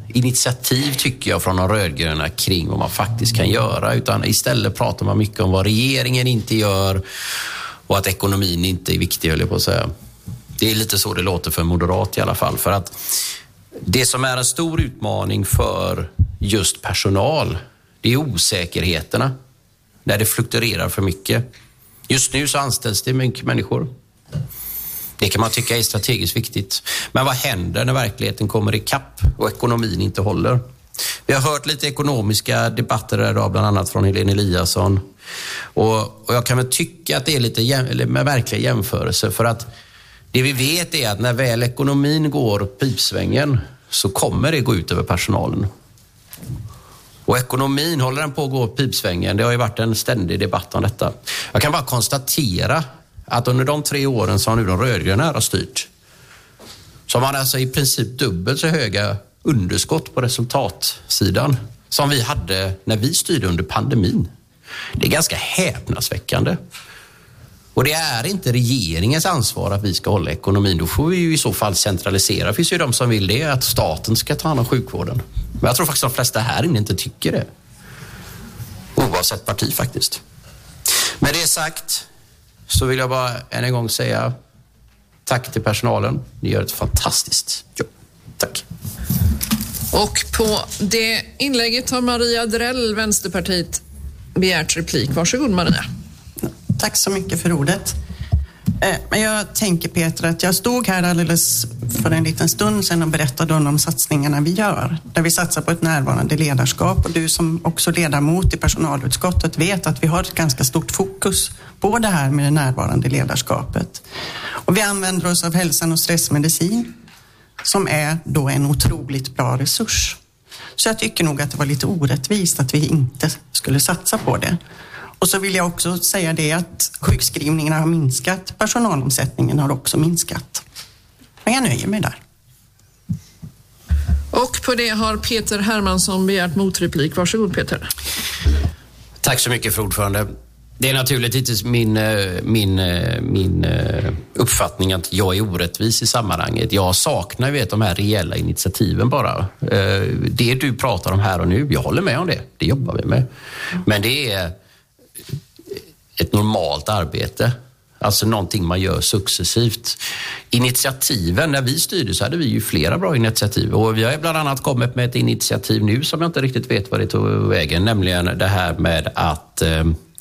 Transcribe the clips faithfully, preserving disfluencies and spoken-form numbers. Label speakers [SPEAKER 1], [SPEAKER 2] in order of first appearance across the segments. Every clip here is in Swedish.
[SPEAKER 1] initiativ tycker jag från de rödgröna kring vad man faktiskt kan göra, utan istället pratar man mycket om vad regeringen inte gör och att ekonomin inte är viktig, höll jag på att säga. Det är lite så det låter för moderat i alla fall, för att det som är en stor utmaning för just personal, det är osäkerheterna när det fluktuerar för mycket. Just nu så anställs det mycket människor. Det kan man tycka är strategiskt viktigt. Men vad händer när verkligheten kommer i kapp och ekonomin inte håller? Vi har hört lite ekonomiska debatter idag, bland annat från Helene Eliasson. Och, och jag kan väl tycka att det är lite jäm, eller med verkliga jämförelser, för att det vi vet är att när väl ekonomin går pipsvängen så kommer det gå ut över personalen. Och ekonomin, håller den på att gå pipsvängen? Det har ju varit en ständig debatt om detta. Jag kan bara konstatera att under de tre åren som nu de rödgröna har styrt, så har man alltså i princip dubbelt så höga underskott på resultatsidan som vi hade när vi styrde under pandemin. Det är ganska häpnadsväckande. Och det är inte regeringens ansvar att vi ska hålla ekonomin. Då får vi ju i så fall centralisera. Det finns ju de som vill det, att staten ska ta hand om sjukvården. Men jag tror faktiskt att de flesta här inne inte tycker det. Oavsett parti faktiskt. Med det sagt så vill jag bara än en gång säga tack till personalen. Ni gör ett fantastiskt jobb. Tack.
[SPEAKER 2] Och på det inlägget har Maria Drell, Vänsterpartiet, begärt replik. Varsågod Maria.
[SPEAKER 3] Tack så mycket för ordet. Men jag tänker, Peter, att jag stod här alldeles för en liten stund sedan och berättade om de satsningarna vi gör. Där vi satsar på ett närvarande ledarskap, och du som också ledamot i personalutskottet vet att vi har ett ganska stort fokus på det här med det närvarande ledarskapet. Och vi använder oss av hälsan och stressmedicin som är då en otroligt bra resurs. Så jag tycker nog att det var lite orättvist att vi inte skulle satsa på det. Och så vill jag också säga det att sjukskrivningarna har minskat, personalomsättningen har också minskat. Men jag nöjer mig där.
[SPEAKER 2] Och på det har Peter Hermansson begärt motreplik. Varsågod Peter.
[SPEAKER 1] Tack så mycket för ordförande. Det är naturligtvis min, min, min uppfattning att jag är orättvis i sammanhanget. Jag saknar vet, de här reella initiativen bara. Det du pratar om här och nu, jag håller med om det. Det jobbar vi med. Men det är ett normalt arbete. Alltså någonting man gör successivt. Initiativen, när vi styrde så hade vi ju flera bra initiativ. Och vi har bland annat kommit med ett initiativ nu som jag inte riktigt vet vad det tog vägen. Nämligen det här med att eh,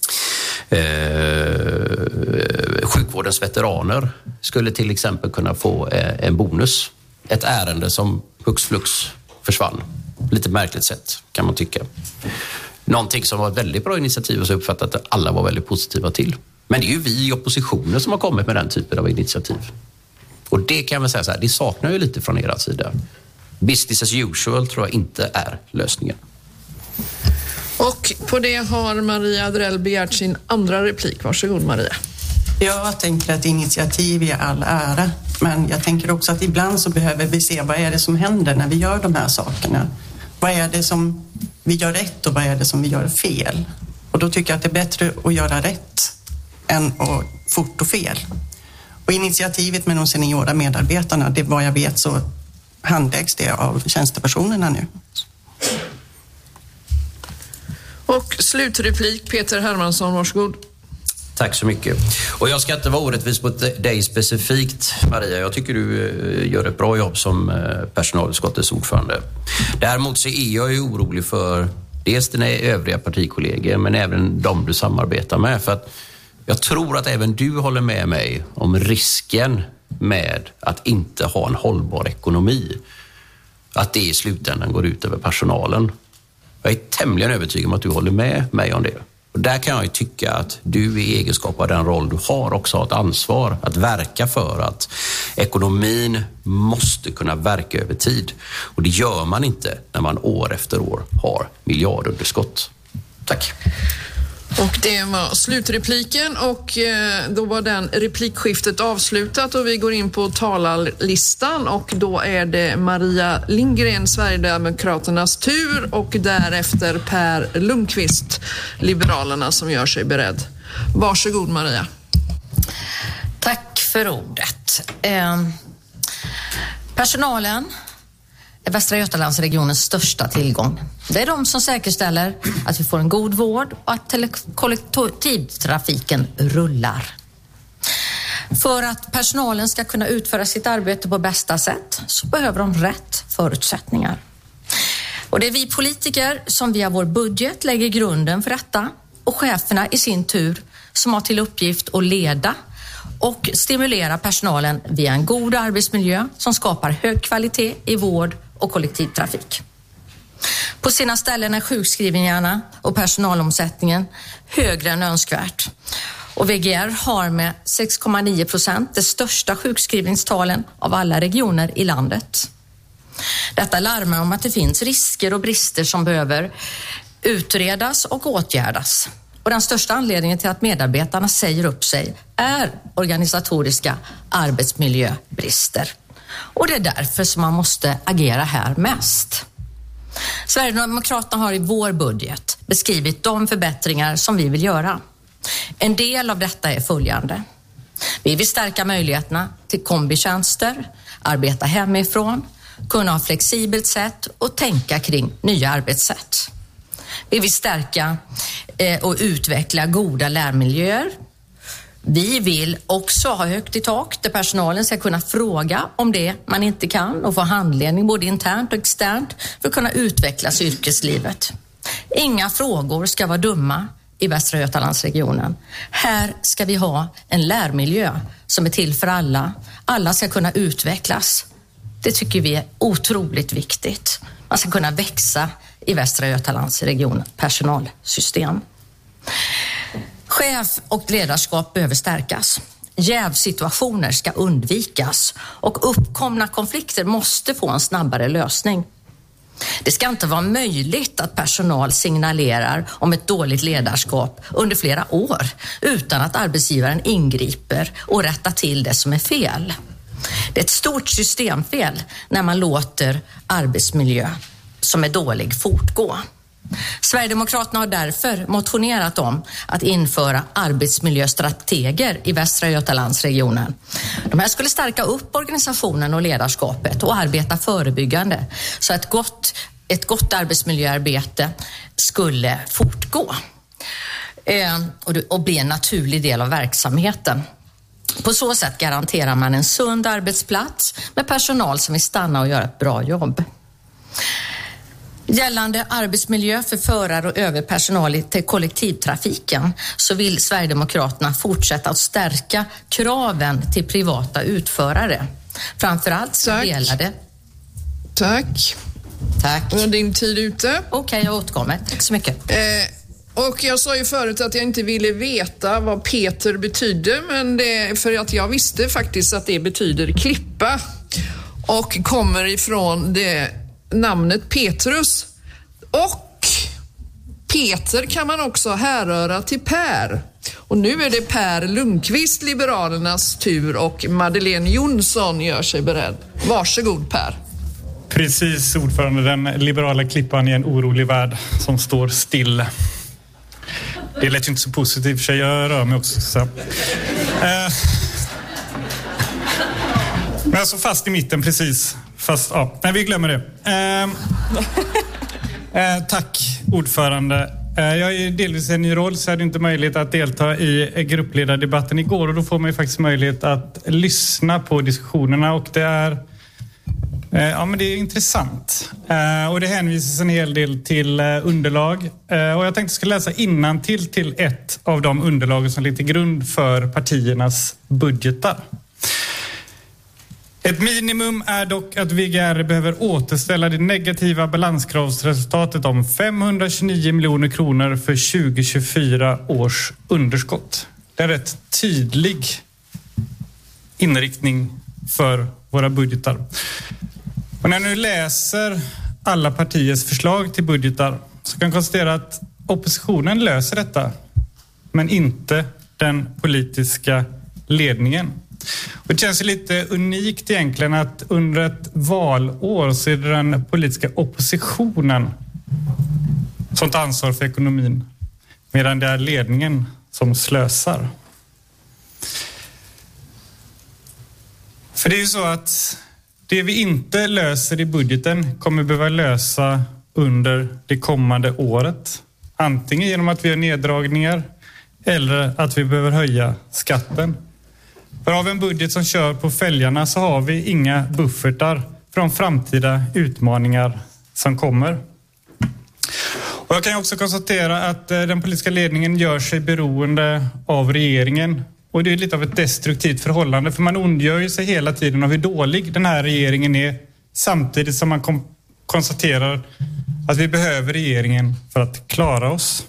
[SPEAKER 1] eh, sjukvårdens veteraner skulle till exempel kunna få eh, en bonus. Ett ärende som hux flux försvann. Lite märkligt sätt kan man tycka. Någonting som var ett väldigt bra initiativ och så uppfattat att alla var väldigt positiva till. Men det är ju vi i oppositionen som har kommit med den typen av initiativ. Och det kan man säga så här, det saknar ju lite från era sida. Business as usual tror jag inte är lösningen.
[SPEAKER 2] Och på det har Maria Drell begärt sin andra replik. Varsågod Maria.
[SPEAKER 3] Jag tänker att initiativ är all ära. Men jag tänker också att ibland så behöver vi se vad är det som händer när vi gör de här sakerna. Vad är det som vi gör rätt och vad är det som vi gör fel? Och då tycker jag att det är bättre att göra rätt än att fort och fel. Och initiativet med de seniora medarbetarna, det vad jag vet så handläggs det av tjänstepersonerna nu.
[SPEAKER 2] Och slutreplik Peter Hermansson, varsågod.
[SPEAKER 1] Tack så mycket. Och jag ska inte vara orättvis mot dig specifikt, Maria. Jag tycker du gör ett bra jobb som personalutskottets ordförande. Däremot så är jag ju orolig för dels dina övriga partikollegor men även de du samarbetar med. För att jag tror att även du håller med mig om risken med att inte ha en hållbar ekonomi. Att det i slutändan går ut över personalen. Jag är tämligen övertygad om att du håller med mig om det. Och där kan jag ju tycka att du i egenskap av den roll du har också har ett ansvar att verka för att ekonomin måste kunna verka över tid. Och det gör man inte när man år efter år har miljardunderskott. Tack.
[SPEAKER 2] Och det var slutrepliken och då var den replikskiftet avslutat och vi går in på talarlistan och då är det Maria Lindgren, Sverigedemokraternas tur och därefter Per Lundqvist, Liberalerna, som gör sig beredd. Varsågod Maria.
[SPEAKER 4] Tack för ordet. Eh, personalen är Västra Götalandsregionens största tillgång. Det är de som säkerställer att vi får en god vård och att tele- kollektivtrafiken rullar. För att personalen ska kunna utföra sitt arbete på bästa sätt så behöver de rätt förutsättningar. Och det är vi politiker som via vår budget lägger grunden för detta och cheferna i sin tur som har till uppgift att leda och stimulera personalen via en god arbetsmiljö som skapar hög kvalitet i vård och kollektivtrafik. På sina ställen är sjukskrivningarna och personalomsättningen högre än önskvärt. Och V G R har med sex komma nio procent det största sjukskrivningstalen av alla regioner i landet. Detta larmar om att det finns risker och brister som behöver utredas och åtgärdas. Och den största anledningen till att medarbetarna säger upp sig är organisatoriska arbetsmiljöbrister. Och det är därför som man måste agera här mest. Sverigedemokraterna har i vår budget beskrivit de förbättringar som vi vill göra. En del av detta är följande. Vi vill stärka möjligheterna till kombitjänster, arbeta hemifrån, kunna ha flexibelt sätt och tänka kring nya arbetssätt. Vi vill stärka eh, och utveckla goda lärmiljöer. Vi vill också ha högt i tak där personalen ska kunna fråga om det man inte kan och få handledning både internt och externt för att kunna utvecklas i yrkeslivet. Inga frågor ska vara dumma i Västra Götalandsregionen. Här ska vi ha en lärmiljö som är till för alla. Alla ska kunna utvecklas. Det tycker vi är otroligt viktigt. Man ska kunna växa i Västra Götalandsregionen personalsystem. Chef och ledarskap behöver stärkas. Jävsituationer ska undvikas och uppkomna konflikter måste få en snabbare lösning. Det ska inte vara möjligt att personal signalerar om ett dåligt ledarskap under flera år utan att arbetsgivaren ingriper och rättar till det som är fel. Det är ett stort systemfel när man låter arbetsmiljö som är dålig fortgå. Sverigedemokraterna har därför motionerat om att införa arbetsmiljöstrateger i Västra Götalandsregionen. De här skulle stärka upp organisationen och ledarskapet och arbeta förebyggande så att ett gott, ett gott arbetsmiljöarbete skulle fortgå eh, och, och bli en naturlig del av verksamheten. På så sätt garanterar man en sund arbetsplats med personal som vill stanna och göra ett bra jobb. Gällande arbetsmiljö för förare och övrig personal till kollektivtrafiken så vill Sverigedemokraterna fortsätta att stärka kraven till privata utförare. Framförallt så delade.
[SPEAKER 2] Tack.
[SPEAKER 4] Tack.
[SPEAKER 2] Och din tid ute.
[SPEAKER 4] Okej, okay, jag återkommer. Tack så mycket.
[SPEAKER 2] Eh, och jag sa ju förut att jag inte ville veta vad Peter betyder, men det är för att jag visste faktiskt att det betyder klippa och kommer ifrån det namnet Petrus. Och Peter kan man också härröra till Per. Och nu är det Per Lundqvist, Liberalernas tur, och Madeleine Jonsson gör sig beredd. Varsågod Per.
[SPEAKER 5] Precis, ordförande. Den liberala klippan i en orolig värld som står still. Det lät ju inte så positivt, för jag rör mig också. Så. Eh. Men jag är så fast i mitten precis. Fast, ja, nej, vi glömmer det. Eh, eh, tack, ordförande. Eh, jag är delvis en ny roll så jag hade inte möjlighet att delta i gruppledardebatten igår. Och då får man ju faktiskt möjlighet att lyssna på diskussionerna. Och det är, eh, ja, men det är intressant. Eh, och det hänvisas en hel del till eh, underlag. Eh, och jag tänkte ska läsa innantill till ett av de underlagen som ligger till grund för partiernas budgetar. Ett minimum är dock att V G R behöver återställa det negativa balanskravsresultatet om femhundratjugonio miljoner kronor för tjugohundratjugofyra års underskott. Det är rätt tydlig inriktning för våra budgetar. Och när jag nu läser alla partiers förslag till budgetar så kan jag konstatera att oppositionen löser detta, men inte den politiska ledningen. Och det känns lite unikt egentligen att under ett valår så är det den politiska oppositionen som tar ansvar för ekonomin, medan det är ledningen som slösar. För det är ju så att det vi inte löser i budgeten kommer behöva lösa under det kommande året. Antingen genom att vi gör neddragningar eller att vi behöver höja skatten. För av en budget som kör på fälgarna så har vi inga buffertar för de framtida utmaningar som kommer. Och jag kan också konstatera att den politiska ledningen gör sig beroende av regeringen. Och det är lite av ett destruktivt förhållande, för man ondgör sig hela tiden av hur dålig den här regeringen är, samtidigt som man kom- konstaterar att vi behöver regeringen för att klara oss.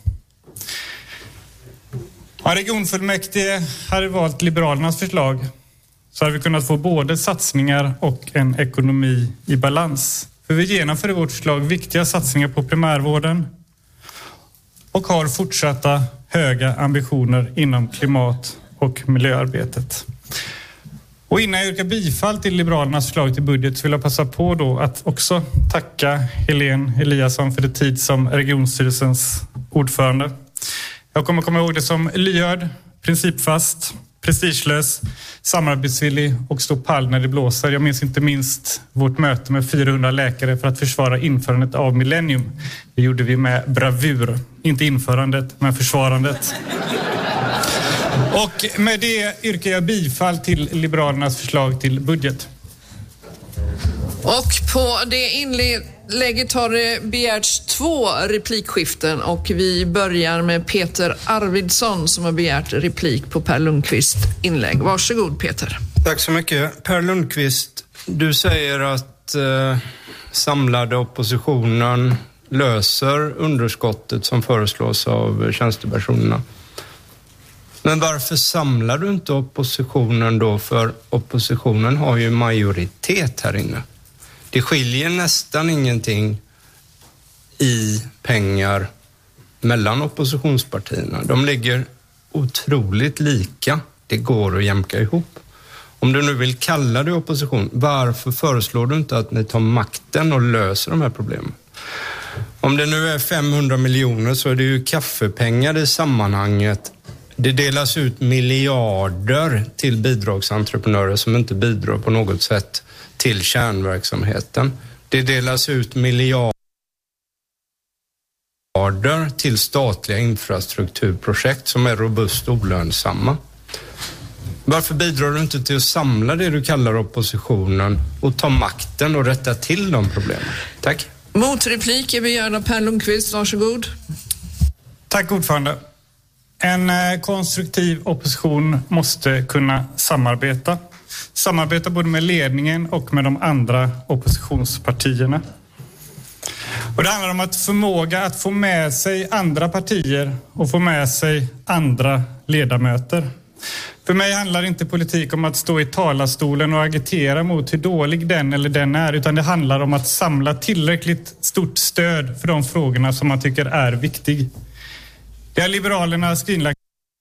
[SPEAKER 5] Om regionfullmäktige hade valt Liberalernas förslag så hade vi kunnat få både satsningar och en ekonomi i balans. För vi genomför i vårt förslag viktiga satsningar på primärvården och har fortsatta höga ambitioner inom klimat- och miljöarbetet. Och innan jag yrkar bifall till Liberalernas förslag till budget så vill jag passa på då att också tacka Helene Eliasson för det tid som regionstyrelsens ordförande. Jag kommer komma ihåg det som lyhörd, principfast, prestigelös, samarbetsvillig och stå pall när det blåser. Jag minns inte minst vårt möte med fyrahundra läkare för att försvara införandet av Millennium. Det gjorde vi med bravur. Inte införandet, men försvarandet. Och med det yrkar jag bifall till Liberalernas förslag till budget.
[SPEAKER 2] Och på det inlägget har det begärts två replikskiften och vi börjar med Peter Arvidsson som har begärt replik på Per Lundqvist inlägg. Varsågod Peter.
[SPEAKER 6] Tack så mycket. Per Lundqvist, du säger att eh, samlade oppositionen löser underskottet som föreslås av tjänstepersonerna. Men varför samlar du inte oppositionen då? För oppositionen har ju majoritet här inne. Det skiljer nästan ingenting i pengar mellan oppositionspartierna. De ligger otroligt lika. Det går att jämka ihop. Om du nu vill kalla det opposition, varför föreslår du inte att ni tar makten och löser de här problemen? Om det nu är femhundra miljoner så är det ju kaffepengar i sammanhanget. Det delas ut miljarder till bidragsentreprenörer som inte bidrar på något sätt till kärnverksamheten. Det delas ut miljarder till statliga infrastrukturprojekt som är robust olönsamma. Varför bidrar du inte till att samla det du kallar oppositionen och ta makten och rätta till de problemen? Tack.
[SPEAKER 2] Motreplik är begärd av Per Lundqvist. Varsågod.
[SPEAKER 5] Tack ordförande. En konstruktiv opposition måste kunna samarbeta. Samarbeta både med ledningen och med de andra oppositionspartierna. Och det handlar om att förmåga att få med sig andra partier och få med sig andra ledamöter. För mig handlar inte politik om att stå i talarstolen och agitera mot hur dålig den eller den är, utan det handlar om att samla tillräckligt stort stöd för de frågorna som man tycker är viktig. Det har Liberalerna skrinlagt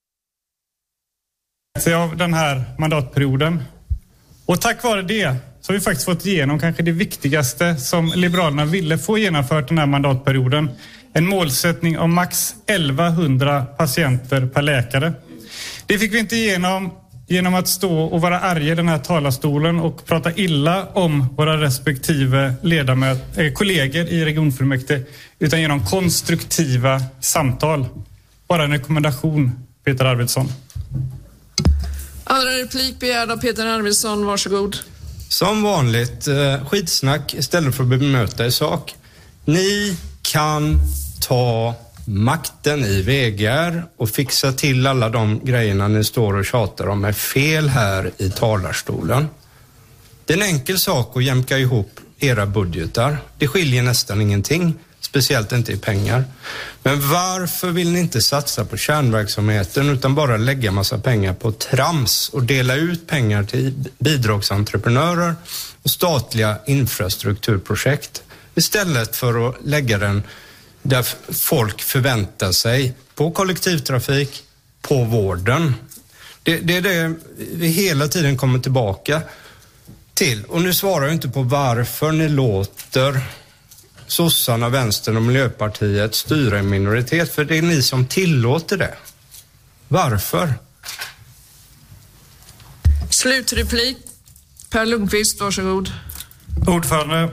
[SPEAKER 5] sig av den här mandatperioden. Och tack vare det så har vi faktiskt fått igenom kanske det viktigaste som Liberalerna ville få genomfört den här mandatperioden. En målsättning om max elvahundra patienter per läkare. Det fick vi inte igenom genom att stå och vara arga i den här talarstolen och prata illa om våra respektive ledamöter, äh, kollegor i regionfullmäktige, utan genom konstruktiva samtal. Bara en rekommendation, Peter Arvidsson.
[SPEAKER 2] Andra replik begärd av Peter Arvidsson. Varsågod.
[SPEAKER 6] Som vanligt, skitsnack istället för att bemöta i sak. Ni kan ta makten i V G R och fixa till alla de grejerna ni står och tjatar om är fel här i talarstolen. Det är en enkel sak att jämka ihop era budgetar. Det skiljer nästan ingenting, speciellt inte i pengar. Men varför vill ni inte satsa på kärnverksamheten utan bara lägga massa pengar på trams och dela ut pengar till bidragsentreprenörer och statliga infrastrukturprojekt istället för att lägga den där folk förväntar sig på kollektivtrafik, på vården. Det, det är det vi hela tiden kommer tillbaka till. Och nu svarar jag inte på varför ni låter sossarna, vänstern och Miljöpartiet styra en minoritet, för det är ni som tillåter det. Varför?
[SPEAKER 2] Slutreplik. Per Lundqvist, varsågod.
[SPEAKER 5] Ordförande,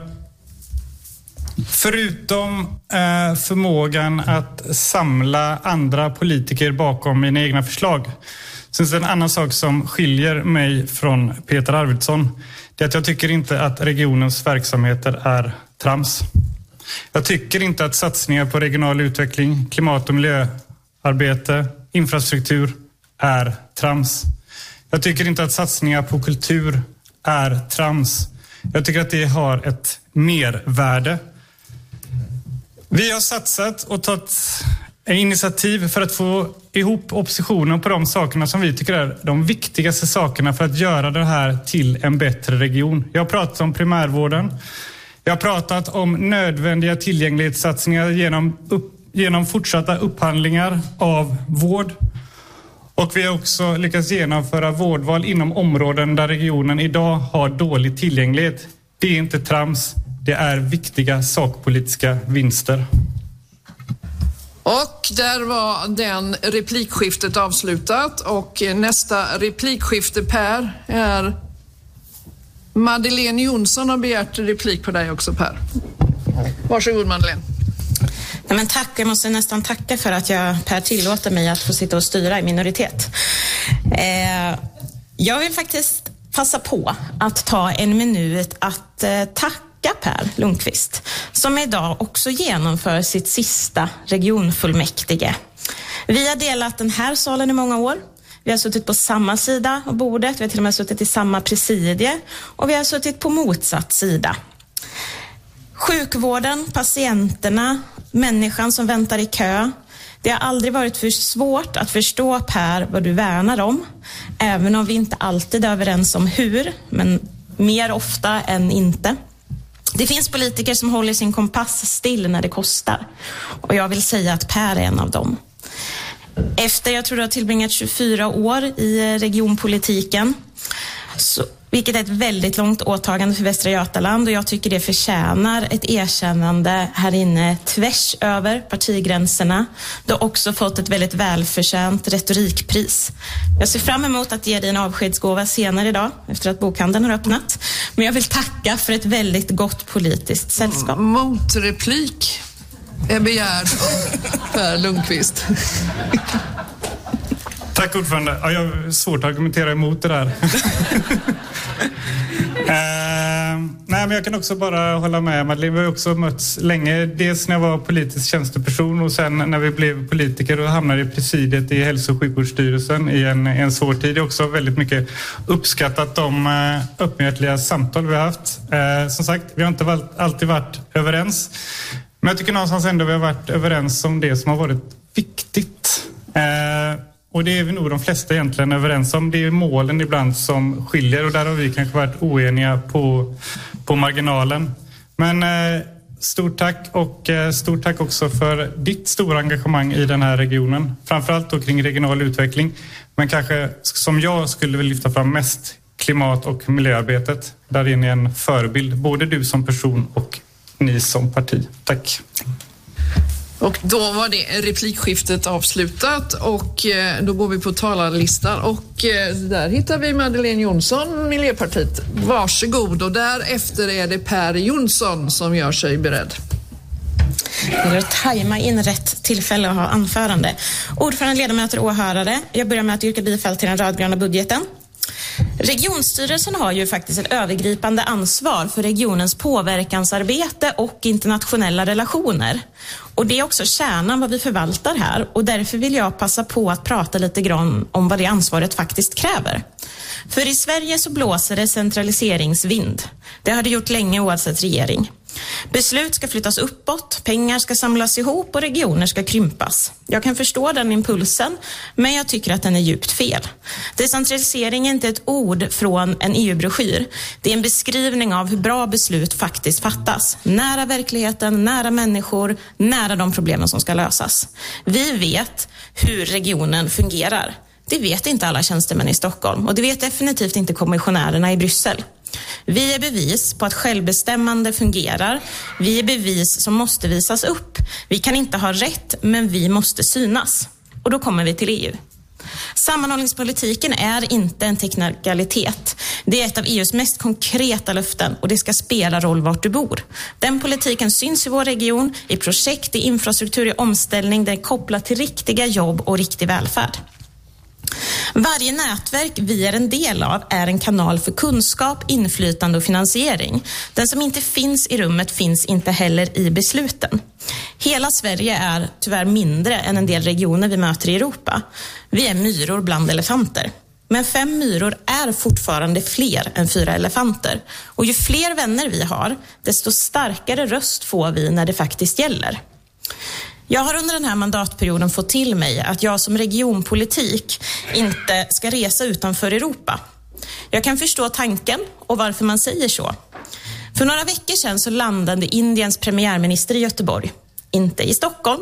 [SPEAKER 5] förutom eh, förmågan att samla andra politiker bakom mina egna förslag, så finns det en annan sak som skiljer mig från Peter Arvidsson. Det är att jag tycker inte att regionens verksamheter är trams. Jag tycker inte att satsningar på regional utveckling, klimat- och miljöarbete, infrastruktur är trams. Jag tycker inte att satsningar på kultur är trams. Jag tycker att det har ett mervärde. Vi har satsat och tagit initiativ för att få ihop oppositionen på de sakerna som vi tycker är de viktigaste sakerna för att göra det här till en bättre region. Jag har pratat om primärvården. Jag har pratat om nödvändiga tillgänglighetssatsningar genom, upp, genom fortsatta upphandlingar av vård. Och vi har också lyckats genomföra vårdval inom områden där regionen idag har dålig tillgänglighet. Det är inte trams, det är viktiga sakpolitiska vinster.
[SPEAKER 2] Och där var den replikskiftet avslutat och nästa replikskifte, Per, är Madeleine Jonsson har begärt replik på dig också, Per. Varsågod, Madeleine.
[SPEAKER 7] Nej, men tack, jag måste nästan tacka för att jag, Per, tillåter mig att få sitta och styra i minoritet. Eh, jag vill faktiskt passa på att ta en minut att eh, tacka Per Lundqvist, som idag också genomför sitt sista regionfullmäktige. Vi har delat den här salen i många år. Vi har suttit på samma sida av bordet, vi har till och med suttit i samma presidie och vi har suttit på motsatt sida. Sjukvården, patienterna, människan som väntar i kö. Det har aldrig varit för svårt att förstå, Per, vad du värnar om. Även om vi inte alltid är överens om hur, men mer ofta än inte. Det finns politiker som håller sin kompass still när det kostar. Och jag vill säga att Per är en av dem. Efter, jag tror du har tillbringat tjugofyra år i regionpolitiken, så, vilket är ett väldigt långt åtagande för Västra Götaland, och jag tycker det förtjänar ett erkännande här inne tvärs över partigränserna. Du har också fått ett väldigt välförtjänt retorikpris. Jag ser fram emot att ge dig en avskedsgåva senare idag efter att bokhandeln har öppnat. Men jag vill tacka för ett väldigt gott politiskt sällskap.
[SPEAKER 2] Motreplik är begärd av Per Lundqvist.
[SPEAKER 5] Tack, ordförande. Ja, jag har svårt att argumentera emot det där. eh, nej, men jag kan också bara hålla med Madeleine. Vi har också mötts länge. Dels när jag var politisk tjänsteperson och sen när vi blev politiker och hamnade i presidiet i hälso- och sjukvårdsstyrelsen i en, en svår tid. Jag har också väldigt mycket uppskattat de eh, öppenhjärtliga samtal vi har haft. Eh, som sagt, vi har inte alltid varit överens. Men jag tycker någonstans ändå vi har varit överens om det som har varit viktigt. Eh, Och det är vi nog de flesta egentligen överens om. Det är målen ibland som skiljer och där har vi kanske varit oeniga på, på marginalen. Men eh, stort tack och eh, stort tack också för ditt stora engagemang i den här regionen. Framförallt då kring regional utveckling. Men kanske som jag skulle vilja lyfta fram mest klimat- och miljöarbetet. Där är ni en förebild, både du som person och ni som parti. Tack.
[SPEAKER 2] Och då var det replikskiftet avslutat och då går vi på talarlistan och där hittar vi Madeleine Jonsson, Miljöpartiet. Varsågod, och därefter är det Per Jonsson som gör sig beredd.
[SPEAKER 7] Eller tajma in rätt tillfälle att ha anförande. Ordförande, ledamöter och åhörare, jag börjar med att yrka bifall till den rödgröna budgeten. Regionstyrelsen har ju faktiskt ett övergripande ansvar för regionens påverkansarbete och internationella relationer. Och det är också kärnan vad vi förvaltar här, och därför vill jag passa på att prata lite grann om vad det ansvaret faktiskt kräver. För i Sverige så blåser det centraliseringsvind. Det har det gjort länge oavsett regering. Beslut ska flyttas uppåt, pengar ska samlas ihop och regioner ska krympas. Jag kan förstå den impulsen, men jag tycker att den är djupt fel. Decentralisering är inte ett ord från en E U-broschyr. Det är en beskrivning av hur bra beslut faktiskt fattas. Nära verkligheten, nära människor, nära de problemen som ska lösas. Vi vet hur regionen fungerar. Det vet inte alla tjänstemän i Stockholm, och det vet definitivt inte kommissionärerna i Bryssel. Vi är bevis på att självbestämmande fungerar. Vi är bevis som måste visas upp. Vi kan inte ha rätt, men vi måste synas. Och då kommer vi till E U. Sammanhållningspolitiken är inte en teknikalitet. Det är ett av E U:s mest konkreta löften och det ska spela roll vart du bor. Den politiken syns i vår region, i projekt, i infrastruktur, i omställning. Den är kopplad till riktiga jobb och riktig välfärd. Varje nätverk vi är en del av är en kanal för kunskap, inflytande och finansiering. Den som inte finns i rummet finns inte heller i besluten. Hela Sverige är tyvärr mindre än en del regioner vi möter i Europa. Vi är myror bland elefanter. Men fem myror är fortfarande fler än fyra elefanter. Och ju fler vänner vi har, desto starkare röst får vi när det faktiskt gäller. Jag har under den här mandatperioden fått till mig att jag som regionpolitik inte ska resa utanför Europa. Jag kan förstå tanken och varför man säger så. För några veckor sedan så landade Indiens premiärminister i Göteborg. Inte i Stockholm,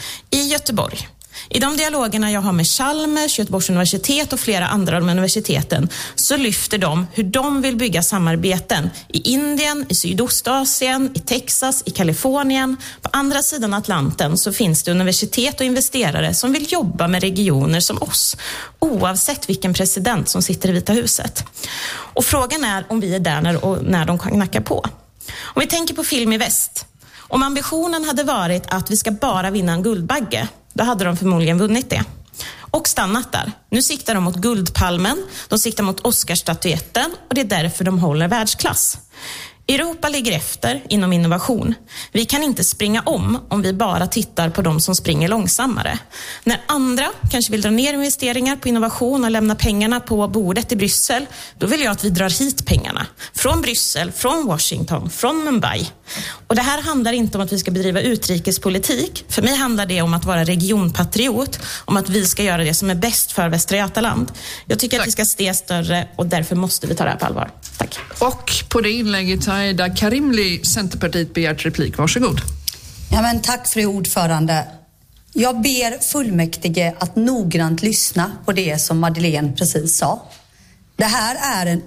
[SPEAKER 7] i Göteborg. I de dialogerna jag har med Chalmers, Göteborgs universitet och flera andra av universiteten så lyfter de hur de vill bygga samarbeten i Indien, i Sydostasien, i Texas, i Kalifornien. På andra sidan Atlanten så finns det universitet och investerare som vill jobba med regioner som oss, oavsett vilken president som sitter i Vita huset. Och frågan är om vi är där när, och när de knackar på. Om vi tänker på Film i väst. Om ambitionen hade varit att vi ska bara vinna en Guldbagge, då hade de förmodligen vunnit det. Och stannat där. Nu siktar de mot Guldpalmen, de siktar mot Oscarsstatyetten och det är därför de håller världsklass. Europa ligger efter inom innovation. Vi kan inte springa om om vi bara tittar på de som springer långsammare. När andra kanske vill dra ner investeringar på innovation och lämna pengarna på bordet i Bryssel, då vill jag att vi drar hit pengarna. Från Bryssel, från Washington, från Mumbai. Och det här handlar inte om att vi ska bedriva utrikespolitik. För mig handlar det om att vara regionpatriot, om att vi ska göra det som är bäst för Västra Götaland. Jag tycker Tack. Att vi ska stå större och därför måste vi ta det här på allvar. Tack.
[SPEAKER 2] Och på det inlägget har Aida Karimli, Centerpartiet, begärt replik. Varsågod.
[SPEAKER 8] Ja, men tack fru ordförande. Jag ber fullmäktige att noggrant lyssna på det som Madeleine precis sa. Det här är en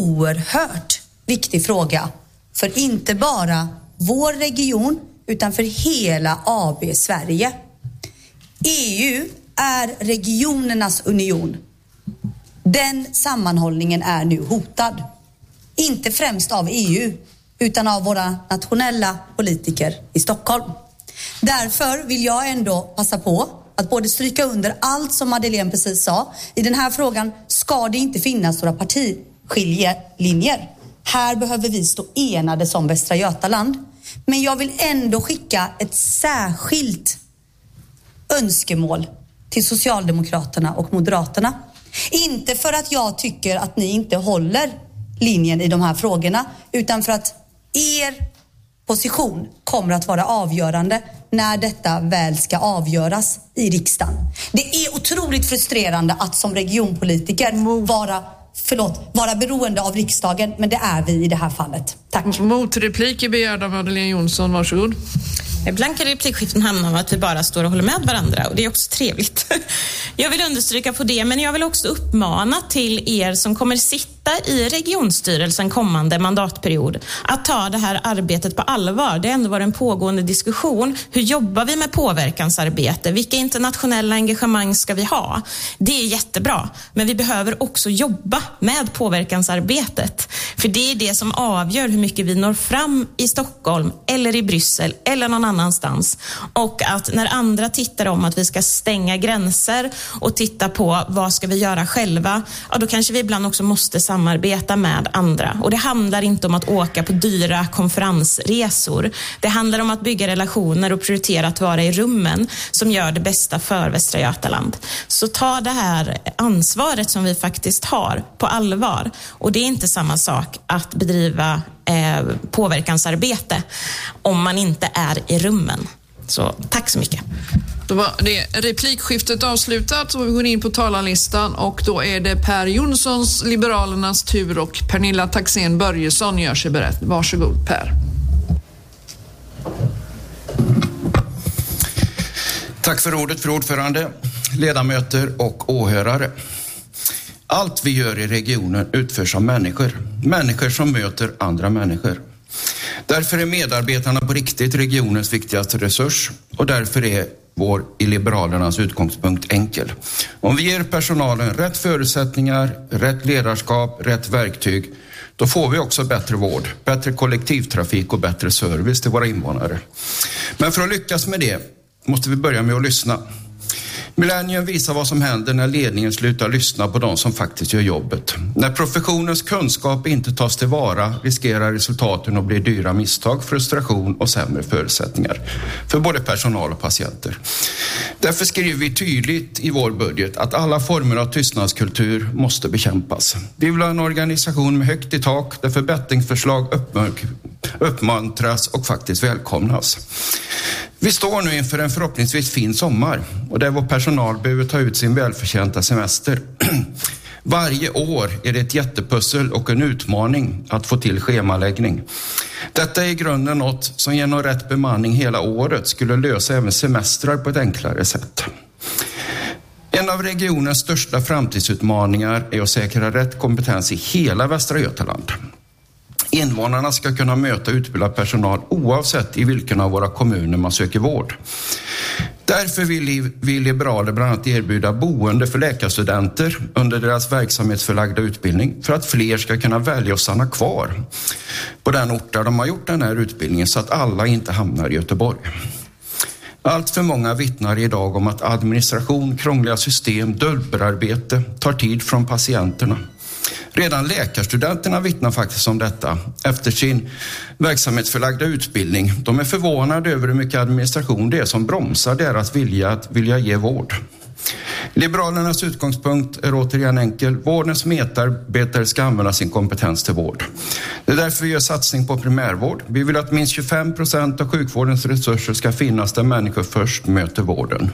[SPEAKER 8] oerhört viktig fråga för inte bara vår region utan för hela A B Sverige. E U är regionernas union. Den sammanhållningen är nu hotad. Inte främst av E U utan av våra nationella politiker i Stockholm. Därför vill jag ändå passa på att både stryka under allt som Madeleine precis sa. I den här frågan ska det inte finnas några partiskiljelinjer. Här behöver vi stå enade som Västra Götaland. Men jag vill ändå skicka ett särskilt önskemål till Socialdemokraterna och Moderaterna. Inte för att jag tycker att ni inte håller linjen i de här frågorna, utan för att er position kommer att vara avgörande när detta väl ska avgöras i riksdagen. Det är otroligt frustrerande att som regionpolitiker vara, förlåt, vara beroende av riksdagen, men det är vi i det här fallet. Tack.
[SPEAKER 2] Motreplik är begärd av Madeleine Jonsson, varsågod.
[SPEAKER 7] Ibland kan replikskiften hamna om att vi bara står och håller med varandra och det är också trevligt. Jag vill understryka på det, men jag vill också uppmana till er som kommer sitta i regionstyrelsen kommande mandatperiod att ta det här arbetet på allvar. Det har ändå varit en pågående diskussion. Hur jobbar vi med påverkansarbete? Vilka internationella engagemang ska vi ha? Det är jättebra, men vi behöver också jobba med påverkansarbetet. För det är det som avgör hur mycket vi når fram i Stockholm eller i Bryssel eller någon annanstans. Och att när andra tittar om att vi ska stänga gränser och titta på vad ska vi göra själva, ja, då kanske vi ibland också måste samarbeta med andra. Och det handlar inte om att åka på dyra konferensresor. Det handlar om att bygga relationer och prioritera att vara i rummen som gör det bästa för Västra Götaland. Så ta det här ansvaret som vi faktiskt har på allvar. Och det är inte samma sak att bedriva eh, påverkansarbete om man inte är i rummen. Så tack så mycket.
[SPEAKER 2] Då var det replikskiftet avslutat och vi går in på talarlistan och då är det Per Jonssons, Liberalernas tur och Pernilla Taxén Börjesson gör sig beredd. Varsågod Per.
[SPEAKER 9] Tack för ordet, fru ordförande, ledamöter och åhörare. Allt vi gör i regionen utförs av människor. Människor som möter andra människor. Därför är medarbetarna på riktigt regionens viktigaste resurs och därför är vår i Liberalernas utgångspunkt enkel. Om vi ger personalen rätt förutsättningar, rätt ledarskap, rätt verktyg, då får vi också bättre vård, bättre kollektivtrafik och bättre service till våra invånare. Men för att lyckas med det måste vi börja med att lyssna. Millennium visar vad som händer när ledningen slutar lyssna på de som faktiskt gör jobbet. När professionens kunskap inte tas tillvara riskerar resultaten att bli dyra misstag, frustration och sämre förutsättningar för både personal och patienter. Därför skriver vi tydligt i vår budget att alla former av tystnadskultur måste bekämpas. Vi vill ha en organisation med högt i tak där förbättringsförslag uppmuntras och faktiskt välkomnas. Vi står nu inför en förhoppningsvis fin sommar och där vår personal behöver ta ut sin välförtjänta semester. Varje år är det ett jättepussel och en utmaning att få till schemaläggning. Detta är i grunden något som genom rätt bemanning hela året skulle lösa även semestrar på ett enklare sätt. En av regionens största framtidsutmaningar är att säkra rätt kompetens i hela Västra Götaland. Invånarna ska kunna möta utbildad personal oavsett i vilken av våra kommuner man söker vård. Därför vill vi liberaler bland annat erbjuda boende för läkarstudenter under deras verksamhetsförlagda utbildning för att fler ska kunna välja att stanna kvar på den ort där de har gjort den här utbildningen så att alla inte hamnar i Göteborg. Allt för många vittnar idag om att administration, krångliga system, dubbelarbete tar tid från patienterna. Redan läkarstudenterna vittnar faktiskt om detta efter sin verksamhetsförlagda utbildning. De är förvånade över hur mycket administration det är som bromsar deras vilja att vilja ge vård. Liberalernas utgångspunkt är återigen enkel. Vårdens medarbetare ska använda sin kompetens till vård. Det är därför vi gör satsning på primärvård. Vi vill att minst tjugofem procent av sjukvårdens resurser ska finnas där människor först möter vården.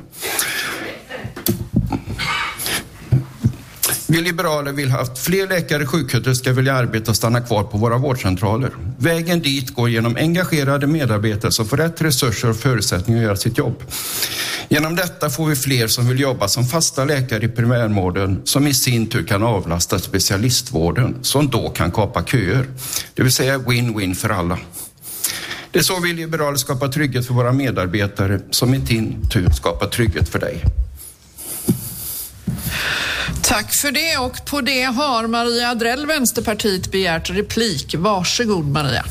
[SPEAKER 9] Vi liberaler vill ha att fler läkare och sjuksköterskor ska vilja arbeta och stanna kvar på våra vårdcentraler. Vägen dit går genom engagerade medarbetare som får rätt resurser och förutsättningar att göra sitt jobb. Genom detta får vi fler som vill jobba som fasta läkare i primärvården som i sin tur kan avlasta specialistvården som då kan kapa köer. Det vill säga win-win för alla. Det är så vi liberaler skapar trygghet för våra medarbetare som i sin tur skapar trygghet för dig.
[SPEAKER 2] Tack för det, och på det har Maria Adrell, Vänsterpartiet, begärt replik. Varsågod Maria.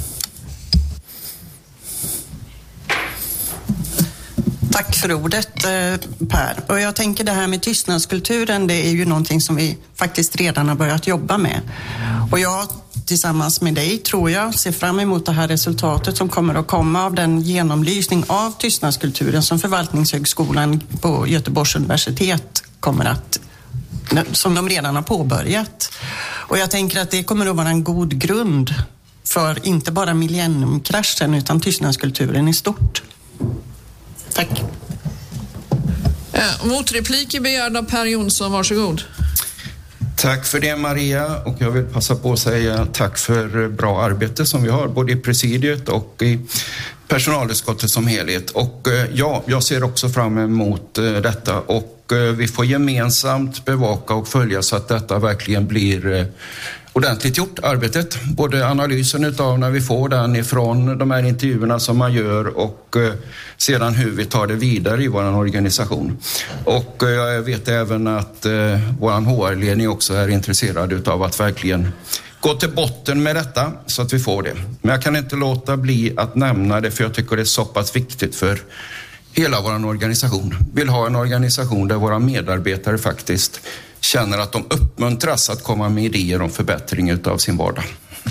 [SPEAKER 3] Tack för ordet Per. Och jag tänker det här med tystnadskulturen, det är ju någonting som vi faktiskt redan har börjat jobba med. Och jag tillsammans med dig tror jag ser fram emot det här resultatet som kommer att komma av den genomlysning av tystnadskulturen som Förvaltningshögskolan på Göteborgs universitet kommer att som de redan har påbörjat. Och jag tänker att det kommer att vara en god grund för inte bara millenniumkraschen utan tystnadskulturen i stort. Tack.
[SPEAKER 2] Äh, motreplik är begärd av Per Jonsson, varsågod.
[SPEAKER 9] Tack för det Maria, och jag vill passa på att säga tack för bra arbete som vi har både i presidiet och i personalutskottet som helhet. Och ja, jag ser också fram emot detta och vi får gemensamt bevaka och följa så att detta verkligen blir ordentligt gjort, arbetet. Både analysen utav när vi får den ifrån de här intervjuerna som man gör och sedan hur vi tar det vidare i vår organisation. Och jag vet även att vår H R-ledning också är intresserad utav att verkligen gå till botten med detta så att vi får det. Men jag kan inte låta bli att nämna det för jag tycker det är så pass viktigt för hela vår organisation. Vill ha en organisation där våra medarbetare faktiskt känner att de uppmuntras att komma med idéer om förbättring utav sin vardag.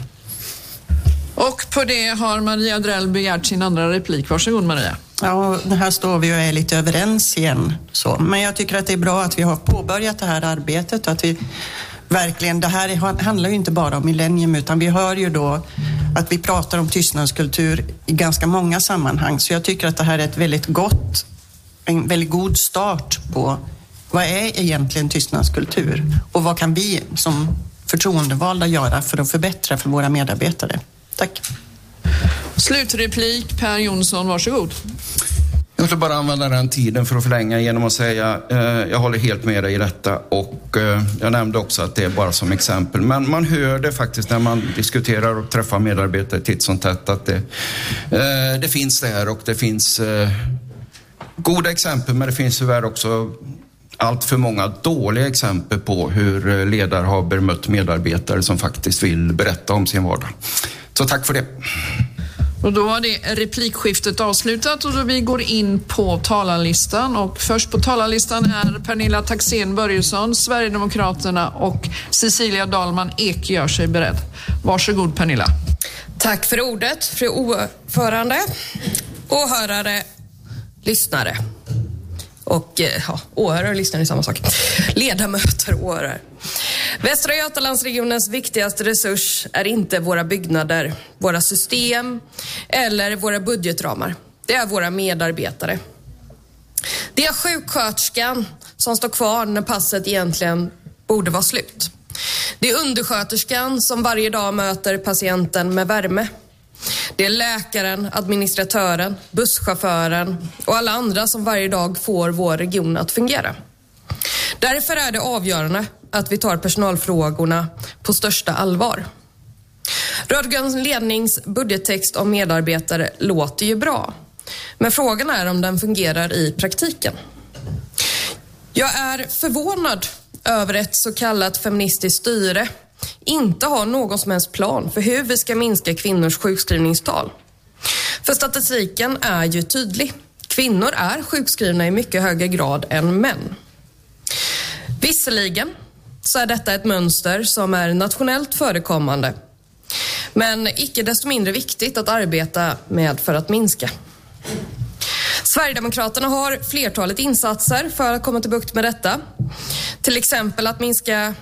[SPEAKER 2] Och på det har Maria Adrell begärt sin andra replik. Varsågod Maria.
[SPEAKER 3] Ja, här står vi och är lite överens igen. Så. Men jag tycker att det är bra att vi har påbörjat det här arbetet och att vi verkligen, det här handlar ju inte bara om millennium utan vi hör ju då att vi pratar om tystnadskultur i ganska många sammanhang. Så jag tycker att det här är ett väldigt gott, en väldigt god start på vad är egentligen tystnadskultur och vad kan vi som förtroendevalda göra för att förbättra för våra medarbetare. Tack.
[SPEAKER 2] Slutreplik Per Jonsson, varsågod.
[SPEAKER 9] Jag vill bara använda den tiden för att förlänga genom att säga eh, jag håller helt med dig i detta och eh, jag nämnde också att det är bara som exempel. Men man hör det faktiskt när man diskuterar och träffar medarbetare titt som tätt att det, eh, det finns det här och det finns eh, goda exempel, men det finns tyvärr också allt för många dåliga exempel på hur ledare har bemött medarbetare som faktiskt vill berätta om sin vardag. Så tack för det.
[SPEAKER 2] Och då var det replikskiftet avslutat och då vi går in på talarlistan. Och först på talarlistan är Pernilla Taxén Börjesson, Sverigedemokraterna, och Cecilia Dahlman Ek gör sig beredd. Varsågod Pernilla.
[SPEAKER 10] Tack för ordet, fru ordförande, åhörare, lyssnare. Och ja, åhörare och lyssnare är samma sak. Ledamöter och åhörare. Västra Götalandsregionens viktigaste resurs är inte våra byggnader, våra system eller våra budgetramar. Det är våra medarbetare. Det är sjuksköterskan som står kvar när passet egentligen borde vara slut. Det är undersköterskan som varje dag möter patienten med värme. Det är läkaren, administratören, busschauffören och alla andra som varje dag får vår region att fungera. Därför är det avgörande att vi tar personalfrågorna på största allvar. Rödgrön lednings budgettext om medarbetare låter ju bra, men frågan är om den fungerar i praktiken. Jag är förvånad över ett så kallat feministiskt styre inte har någon som helst plan för hur vi ska minska kvinnors sjukskrivningstal. För statistiken är ju tydlig. Kvinnor är sjukskrivna i mycket högre grad än män. Visserligen så är detta ett mönster som är nationellt förekommande, men icke desto mindre viktigt att arbeta med för att minska. Sverigedemokraterna har flertalet insatser för att komma till bukt med detta. Till exempel att minska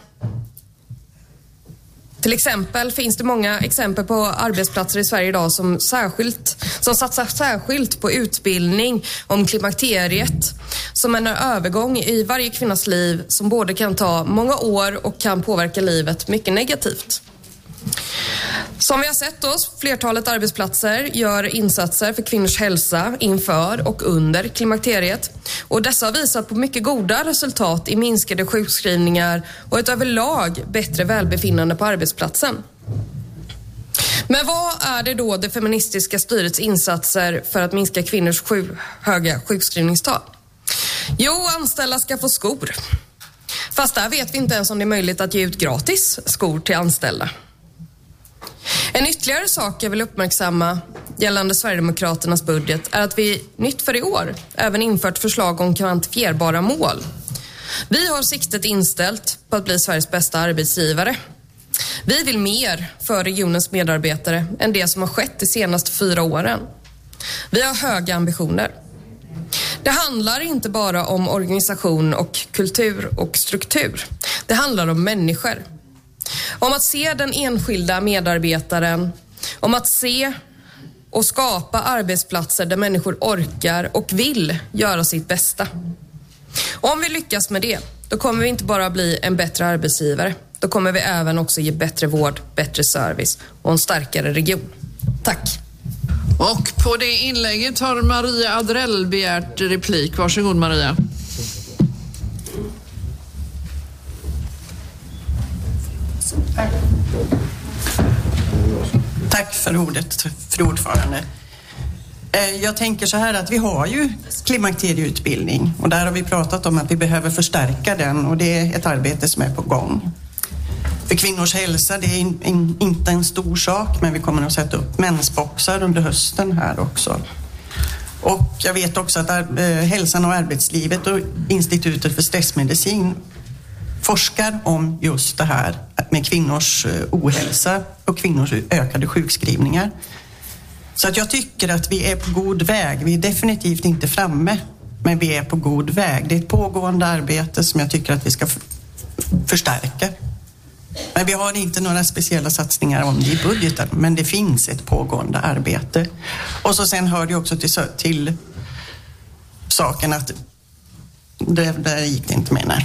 [SPEAKER 10] Till exempel finns det många exempel på arbetsplatser i Sverige idag som, särskilt, som satsar särskilt på utbildning om klimakteriet som en övergång i varje kvinnas liv som både kan ta många år och kan påverka livet mycket negativt. Som vi har sett oss, flertalet arbetsplatser gör insatser för kvinnors hälsa inför och under klimakteriet. Och dessa har visat på mycket goda resultat i minskade sjukskrivningar och ett överlag bättre välbefinnande på arbetsplatsen. Men vad är det då det feministiska styrets insatser för att minska kvinnors sju, höga sjukskrivningstal? Jo, anställda ska få skor. Fast där vet vi inte ens om det är möjligt att ge ut gratis skor till anställda. En ytterligare sak jag vill uppmärksamma gällande Sverigedemokraternas budget är att vi nytt för i år även infört förslag om kvantifierbara mål. Vi har siktet inställt på att bli Sveriges bästa arbetsgivare. Vi vill mer för regionens medarbetare än det som har skett de senaste fyra åren. Vi har höga ambitioner. Det handlar inte bara om organisation och kultur och struktur. Det handlar om människor. Om att se den enskilda medarbetaren, om att se och skapa arbetsplatser där människor orkar och vill göra sitt bästa. Om vi lyckas med det, då kommer vi inte bara bli en bättre arbetsgivare. Då kommer vi även också ge bättre vård, bättre service och en starkare region. Tack.
[SPEAKER 2] Och på det inlägget har Maria Adrell begärt replik. Varsågod Maria.
[SPEAKER 3] Tack. Tack för ordet, fru ordförande. Jag tänker så här att vi har ju klimakterieutbildning och där har vi pratat om att vi behöver förstärka den och det är ett arbete som är på gång. För kvinnors hälsa, det är in, in, inte en stor sak, men vi kommer att sätta upp mensboxar under hösten här också. Och jag vet också att äh, Hälsan och arbetslivet och Institutet för stressmedicin forskar om just det här med kvinnors ohälsa och kvinnors ökade sjukskrivningar. Så att jag tycker att vi är på god väg. Vi är definitivt inte framme, men vi är på god väg. Det är ett pågående arbete som jag tycker att vi ska f- förstärka. Men vi har inte några speciella satsningar om det i budgeten, men det finns ett pågående arbete. Och så sen hör det också till, till saken att det där gick det inte med, nej.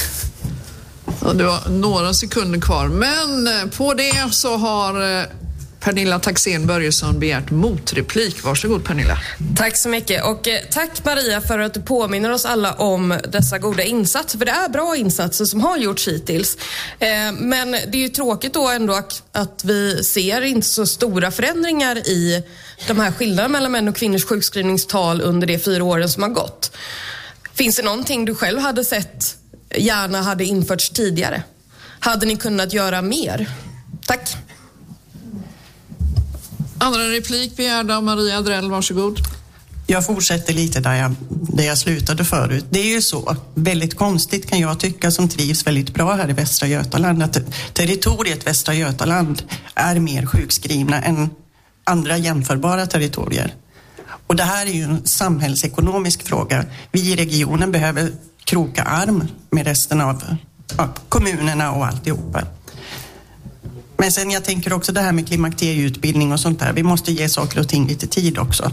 [SPEAKER 2] Ja, det var några sekunder kvar, men på det så har Pernilla Taxén Börjesson begärt motreplik. Varsågod Pernilla.
[SPEAKER 10] Tack så mycket och eh, tack Maria för att du påminner oss alla om dessa goda insatser. För det är bra insatser som har gjorts hittills. Eh, men det är ju tråkigt då ändå att, att vi ser inte så stora förändringar i de här skillnaderna mellan män och kvinnors sjukskrivningstal under de fyra åren som har gått. Finns det någonting du själv hade sett gärna hade införts tidigare? Hade ni kunnat göra mer? Tack.
[SPEAKER 2] Andra replik begärda av Maria Drell, varsågod.
[SPEAKER 3] Jag fortsätter lite där jag, där jag slutade förut. Det är ju så, väldigt konstigt kan jag tycka som trivs väldigt bra här i Västra Götaland, att territoriet Västra Götaland är mer sjukskrivna än andra jämförbara territorier. Och det här är ju en samhällsekonomisk fråga. Vi i regionen behöver kroka arm med resten av ja, kommunerna och alltihopa. Men sen jag tänker också det här med klimakterieutbildning och sånt där. Vi måste ge saker och ting lite tid också.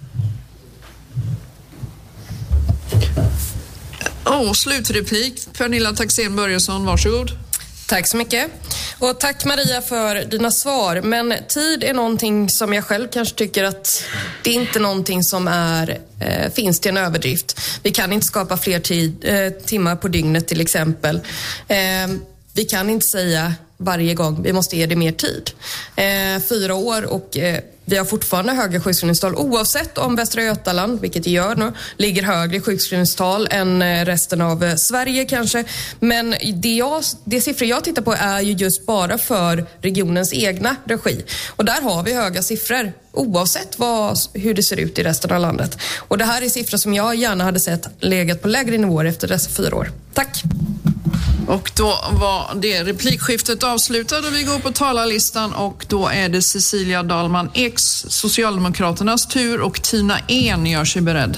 [SPEAKER 2] Oh, slutreplik. Pernilla Taxén Börjesson, varsågod.
[SPEAKER 10] Tack så mycket. Och tack Maria för dina svar. Men tid är någonting som jag själv kanske tycker att det är inte någonting som är, eh, finns till en överdrift. Vi kan inte skapa fler tid, eh, timmar på dygnet till exempel. Eh, vi kan inte säga varje gång vi måste ge det mer tid. Eh, fyra år och eh, vi har fortfarande höga sjukskrivningstal oavsett om Västra Götaland, vilket det gör nu, ligger högre i sjukskrivningstal än eh, resten av eh, Sverige kanske. Men det, jag, det siffror jag tittar på är ju just bara för regionens egna regi. Och där har vi höga siffror oavsett vad, hur det ser ut i resten av landet. Och det här är siffror som jag gärna hade sett legat på lägre nivåer efter dessa fyra år. Tack!
[SPEAKER 2] Och då var det replikskiftet avslutat och vi går på talarlistan och då är det Cecilia Dalman Eks, Socialdemokraternas tur, och Tina En gör sig beredd.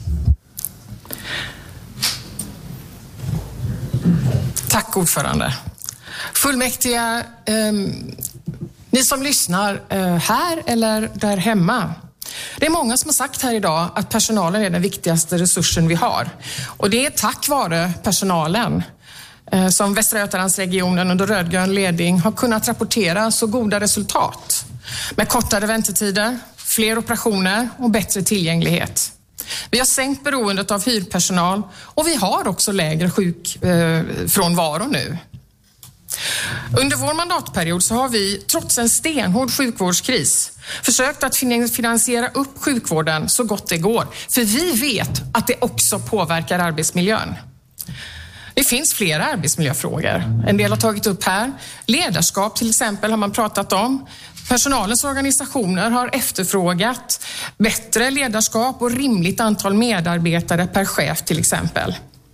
[SPEAKER 11] Tack ordförande. Fullmäktiga, eh, ni som lyssnar eh, här eller där hemma. Det är många som har sagt här idag att personalen är den viktigaste resursen vi har. Och det är tack vare personalen som Västra Götalandsregionen under rödgrön ledning har kunnat rapportera så goda resultat. Med kortare väntetider, fler operationer och bättre tillgänglighet. Vi har sänkt beroendet av hyrpersonal och vi har också lägre sjukfrånvaro nu. Under vår mandatperiod så har vi, trots en stenhård sjukvårdskris, försökt att finansiera upp sjukvården så gott det går. För vi vet att det också påverkar arbetsmiljön. Det finns flera arbetsmiljöfrågor. En del har tagit upp här. Ledarskap till exempel har man pratat om. Personalens organisationer har efterfrågat bättre ledarskap och rimligt antal medarbetare per chef till exempel.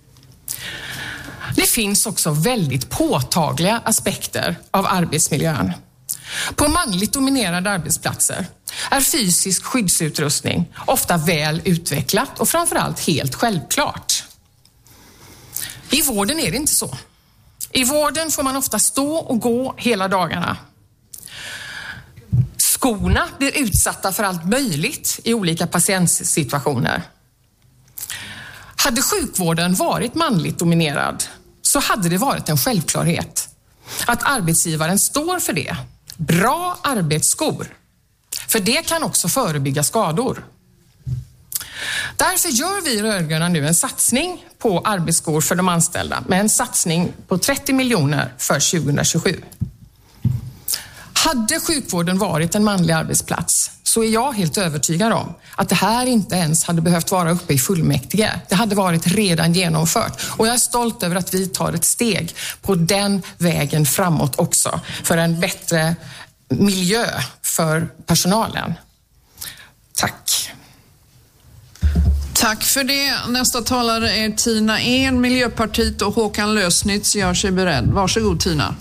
[SPEAKER 11] Det finns också väldigt påtagliga aspekter av arbetsmiljön. På manligt dominerade arbetsplatser är fysisk skyddsutrustning ofta väl utvecklat och framförallt helt självklart. I vården är det inte så. I vården får man ofta stå och gå hela dagarna. Skorna blir utsatta för allt möjligt i olika patientsituationer. Hade sjukvården varit manligt dominerad så hade det varit en självklarhet att arbetsgivaren står för det. Bra arbetsskor. För det kan också förebygga skador. Därför gör vi rödgröna nu en satsning på arbetsskor för de anställda med en satsning på trettio miljoner för tjugohundratjugosju. Hade sjukvården varit en manlig arbetsplats så är jag helt övertygad om att det här inte ens hade behövt vara uppe i fullmäktige. Det hade varit redan genomfört och jag är stolt över att vi tar ett steg på den vägen framåt också för en bättre miljö för personalen. Tack.
[SPEAKER 2] Tack för det. Nästa talare är Tina En, Miljöpartiet, och Håkan Lösnitz gör sig beredd. Varsågod Tina.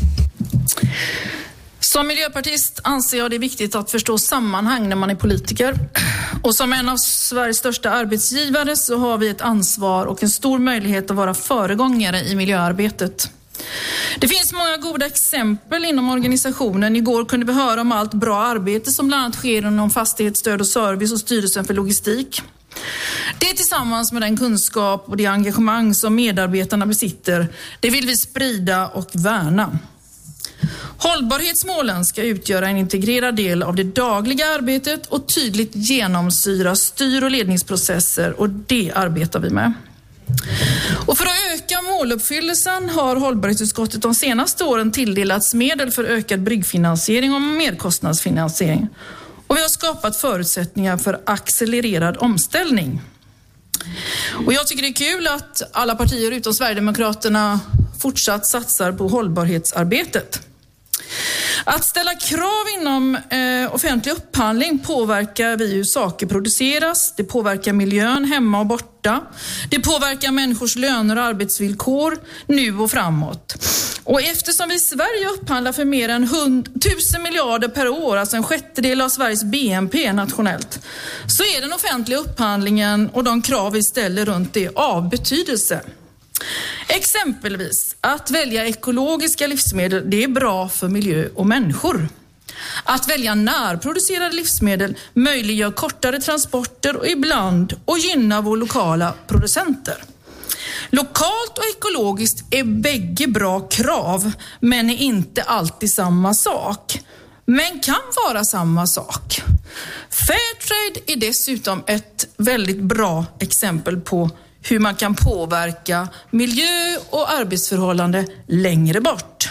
[SPEAKER 12] Som miljöpartist anser jag det är viktigt att förstå sammanhang när man är politiker. Och som en av Sveriges största arbetsgivare så har vi ett ansvar och en stor möjlighet att vara föregångare i miljöarbetet. Det finns många goda exempel inom organisationen. Igår kunde vi höra om allt bra arbete som bland annat sker inom fastighetsstöd och service och styrelsen för logistik. Det tillsammans med den kunskap och det engagemang som medarbetarna besitter, det vill vi sprida och värna. Hållbarhetsmålen ska utgöra en integrerad del av det dagliga arbetet och tydligt genomsyra styr- och ledningsprocesser, och det arbetar vi med. Och för att öka måluppfyllelsen har hållbarhetsutskottet de senaste åren tilldelats medel för ökad bryggfinansiering och merkostnadsfinansiering. Och vi har skapat förutsättningar för accelererad omställning. Och jag tycker det är kul att alla partier utom Sverigedemokraterna fortsatt satsar på hållbarhetsarbetet. Att ställa krav inom eh, offentlig upphandling påverkar vi hur saker produceras. Det påverkar miljön hemma och borta. Det påverkar människors löner och arbetsvillkor nu och framåt. Och eftersom vi i Sverige upphandlar för mer än tusen miljarder per år, alltså en sjättedel av Sveriges B N P nationellt, så är den offentliga upphandlingen och de krav vi ställer runt det av betydelse. Exempelvis att välja ekologiska livsmedel, det är bra för miljö och människor. Att välja närproducerade livsmedel möjliggör kortare transporter och ibland och gynnar våra lokala producenter. Lokalt och ekologiskt är bägge bra krav, men är inte alltid samma sak. Men kan vara samma sak. Fairtrade är dessutom ett väldigt bra exempel på hur man kan påverka miljö och arbetsförhållanden längre bort.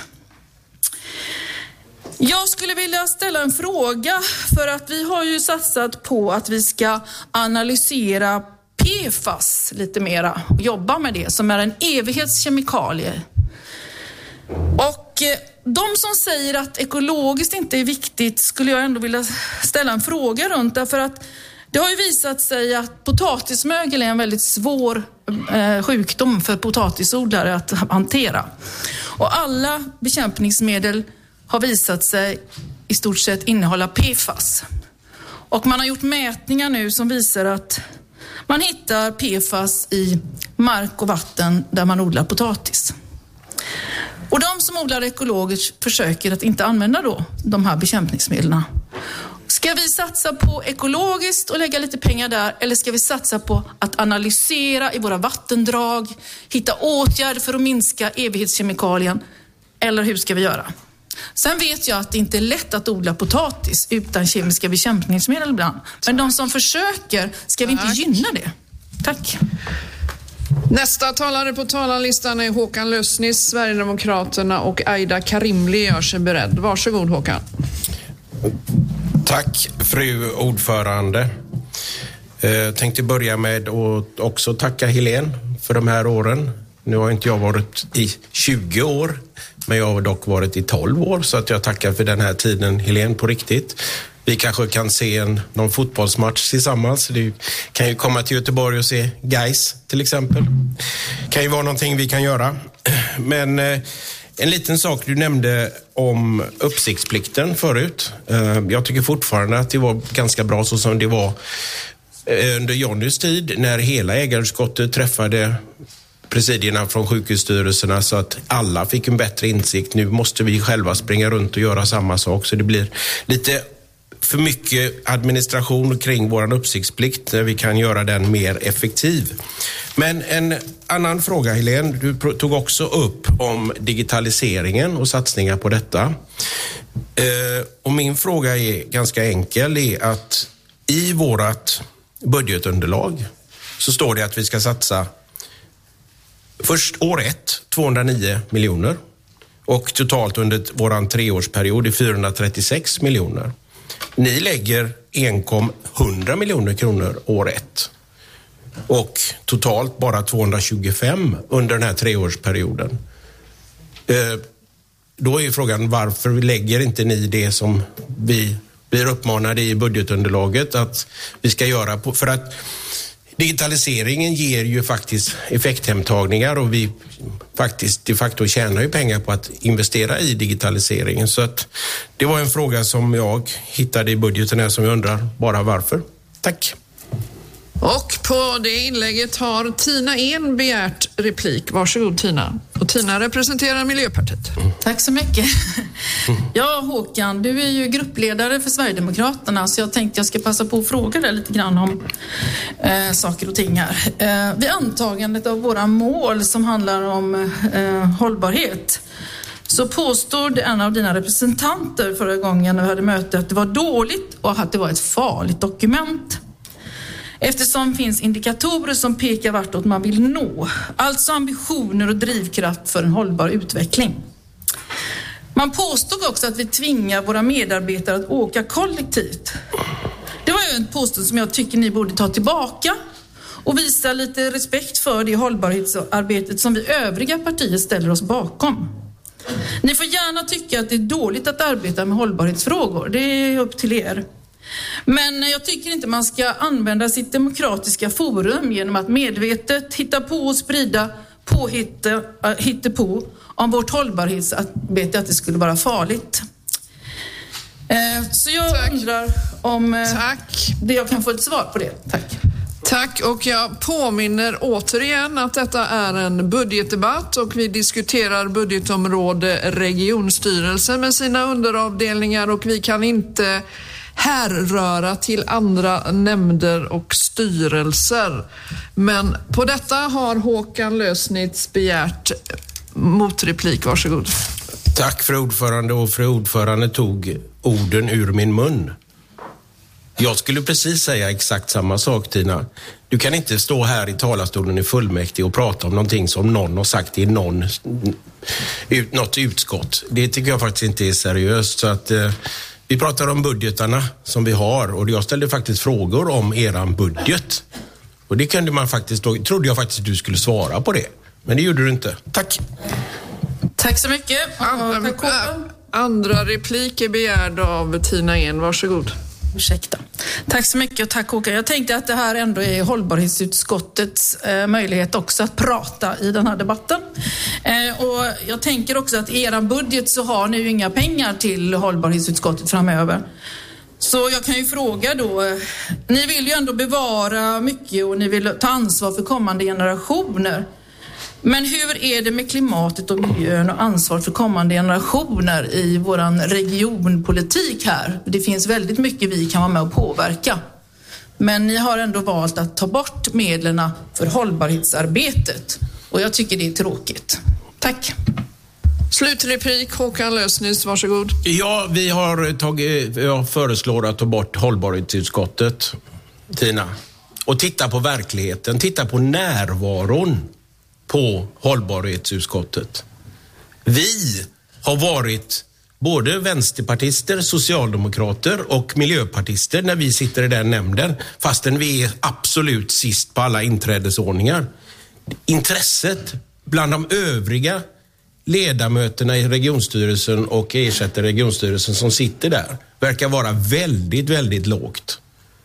[SPEAKER 12] Jag skulle vilja ställa en fråga, för att vi har ju satsat på att vi ska analysera P F A S lite mera och jobba med det, som är en evighetskemikalie. Och de som säger att ekologiskt inte är viktigt skulle jag ändå vilja ställa en fråga runt, därför att det har ju visat sig att potatismögel är en väldigt svår eh, sjukdom för potatisodlare att hantera. Och alla bekämpningsmedel har visat sig i stort sett innehålla P F A S. Och man har gjort mätningar nu som visar att man hittar P F A S i mark och vatten där man odlar potatis. Och de som odlar ekologiskt försöker att inte använda då de här bekämpningsmedlen. Ska vi satsa på ekologiskt och lägga lite pengar där, eller ska vi satsa på att analysera i våra vattendrag, hitta åtgärder för att minska evighetskemikalien, eller hur ska vi göra? Sen vet jag att det inte är lätt att odla potatis utan kemiska bekämpningsmedel ibland. Men de som försöker, ska vi inte gynna det? Tack.
[SPEAKER 2] Nästa talare på talarlistan är Håkan Lösnis, Sverigedemokraterna, och Aida Karimli gör sig beredd. Varsågod Håkan.
[SPEAKER 13] Tack fru ordförande. Jag tänkte börja med att också tacka Helene för de här åren. Nu har inte jag varit i tjugo år, men jag har dock varit i tolv år, så att jag tackar för den här tiden, Helene, på riktigt. Vi kanske kan se en, någon fotbollsmatch tillsammans. Du kan ju komma till Göteborg och se Gais till exempel. Kan ju vara någonting vi kan göra. Men eh, en liten sak du nämnde om uppsiktsplikten förut. Eh, jag tycker fortfarande att det var ganska bra så som det var eh, under Jonnys tid, när hela ägarutskottet träffade presidierna från sjukhusstyrelserna, så att alla fick en bättre insikt. Nu måste vi själva springa runt och göra samma sak, så det blir lite för mycket administration kring våran uppsiktsplikt när vi kan göra den mer effektiv. Men en annan fråga, Helene, du tog också upp om digitaliseringen och satsningar på detta. Eh, och min fråga är ganska enkel, är att i vårat budgetunderlag så står det att vi ska satsa först år ett, tvåhundranio miljoner, och totalt under våran treårsperiod är fyrahundratrettiosex miljoner. Ni lägger enkom hundra miljoner kronor år ett och totalt bara tvåhundratjugofem under den här treårsperioden. Eh, då är ju frågan, varför lägger inte ni det som vi blir uppmanade i budgetunderlaget att vi ska göra? På, för att digitaliseringen ger ju faktiskt effekthemtagningar, och vi faktiskt de facto tjänar ju pengar på att investera i digitaliseringen. Så att det var en fråga som jag hittade i budgeten här som jag undrar bara varför. Tack.
[SPEAKER 2] Och på det inlägget har Tina En begärt replik. Varsågod Tina. Och Tina representerar Miljöpartiet.
[SPEAKER 12] Mm. Tack så mycket. Ja, Håkan, du är ju gruppledare för Sverigedemokraterna, så jag tänkte jag ska passa på att fråga dig lite grann om eh, saker och ting här. Eh, vid antagandet av våra mål som handlar om eh, hållbarhet, så påstod en av dina representanter förra gången när vi hade möte att det var dåligt och att det var ett farligt dokument. Eftersom det finns indikatorer som pekar vartåt man vill nå. Alltså ambitioner och drivkraft för en hållbar utveckling. Man påstod också att vi tvingar våra medarbetare att åka kollektivt. Det var ju en påstående som jag tycker ni borde ta tillbaka och visa lite respekt för det hållbarhetsarbetet som vi övriga partier ställer oss bakom. Ni får gärna tycka att det är dåligt att arbeta med hållbarhetsfrågor. Det är upp till er. Men jag tycker inte man ska använda sitt demokratiska forum genom att medvetet hitta på och sprida påhitte, hitta på om vårt hållbarhetsarbete att det skulle vara farligt. Så jag Tack. undrar om Tack. det jag kan få ett svar på det. Tack.
[SPEAKER 2] Tack, och jag påminner återigen att detta är en budgetdebatt och vi diskuterar budgetområde regionstyrelsen med sina underavdelningar och vi kan inte härröra till andra nämnder och styrelser. Men på detta har Håkan Lösnitz begärt motreplik. Varsågod.
[SPEAKER 13] Tack för ordförande, och för ordförande tog orden ur min mun. Jag skulle precis säga exakt samma sak, Tina. Du kan inte stå här i talarstolen i fullmäktige och prata om någonting som någon har sagt i någon, ut, något utskott. Det tycker jag faktiskt inte är seriöst. Så att eh, vi pratar om budgetarna som vi har och jag ställde faktiskt frågor om eran budget. Och det kunde man faktiskt, då trodde jag faktiskt att du skulle svara på det. Men det gjorde du inte. Tack.
[SPEAKER 12] Tack så mycket.
[SPEAKER 2] Andra, andra replik är begärd av Tina En. Varsågod.
[SPEAKER 12] Ursäkta. Tack så mycket och tack Håkan. Jag tänkte att det här ändå är hållbarhetsutskottets eh, möjlighet också att prata i den här debatten. Eh, och jag tänker också att i er budget så har ni ju inga pengar till hållbarhetsutskottet framöver. Så jag kan ju fråga då, eh, ni vill ju ändå bevara mycket och ni vill ta ansvar för kommande generationer. Men hur är det med klimatet och miljön och ansvar för kommande generationer i våran regionpolitik här? Det finns väldigt mycket vi kan vara med och påverka. Men ni har ändå valt att ta bort medlen för hållbarhetsarbetet. Och jag tycker det är tråkigt. Tack.
[SPEAKER 2] Slutreplik, Håkan Lösnitz, varsågod.
[SPEAKER 13] Ja, vi har tagit, jag föreslår att ta bort hållbarhetsutskottet, Tina. Och titta på verkligheten, titta på närvaron på hållbarhetsutskottet. Vi har varit både vänsterpartister, socialdemokrater och miljöpartister när vi sitter i den nämnden, fastän vi är absolut sist på alla inträdesordningar. Intresset bland de övriga ledamöterna i regionstyrelsen och ersätter regionstyrelsen som sitter där verkar vara väldigt, väldigt lågt.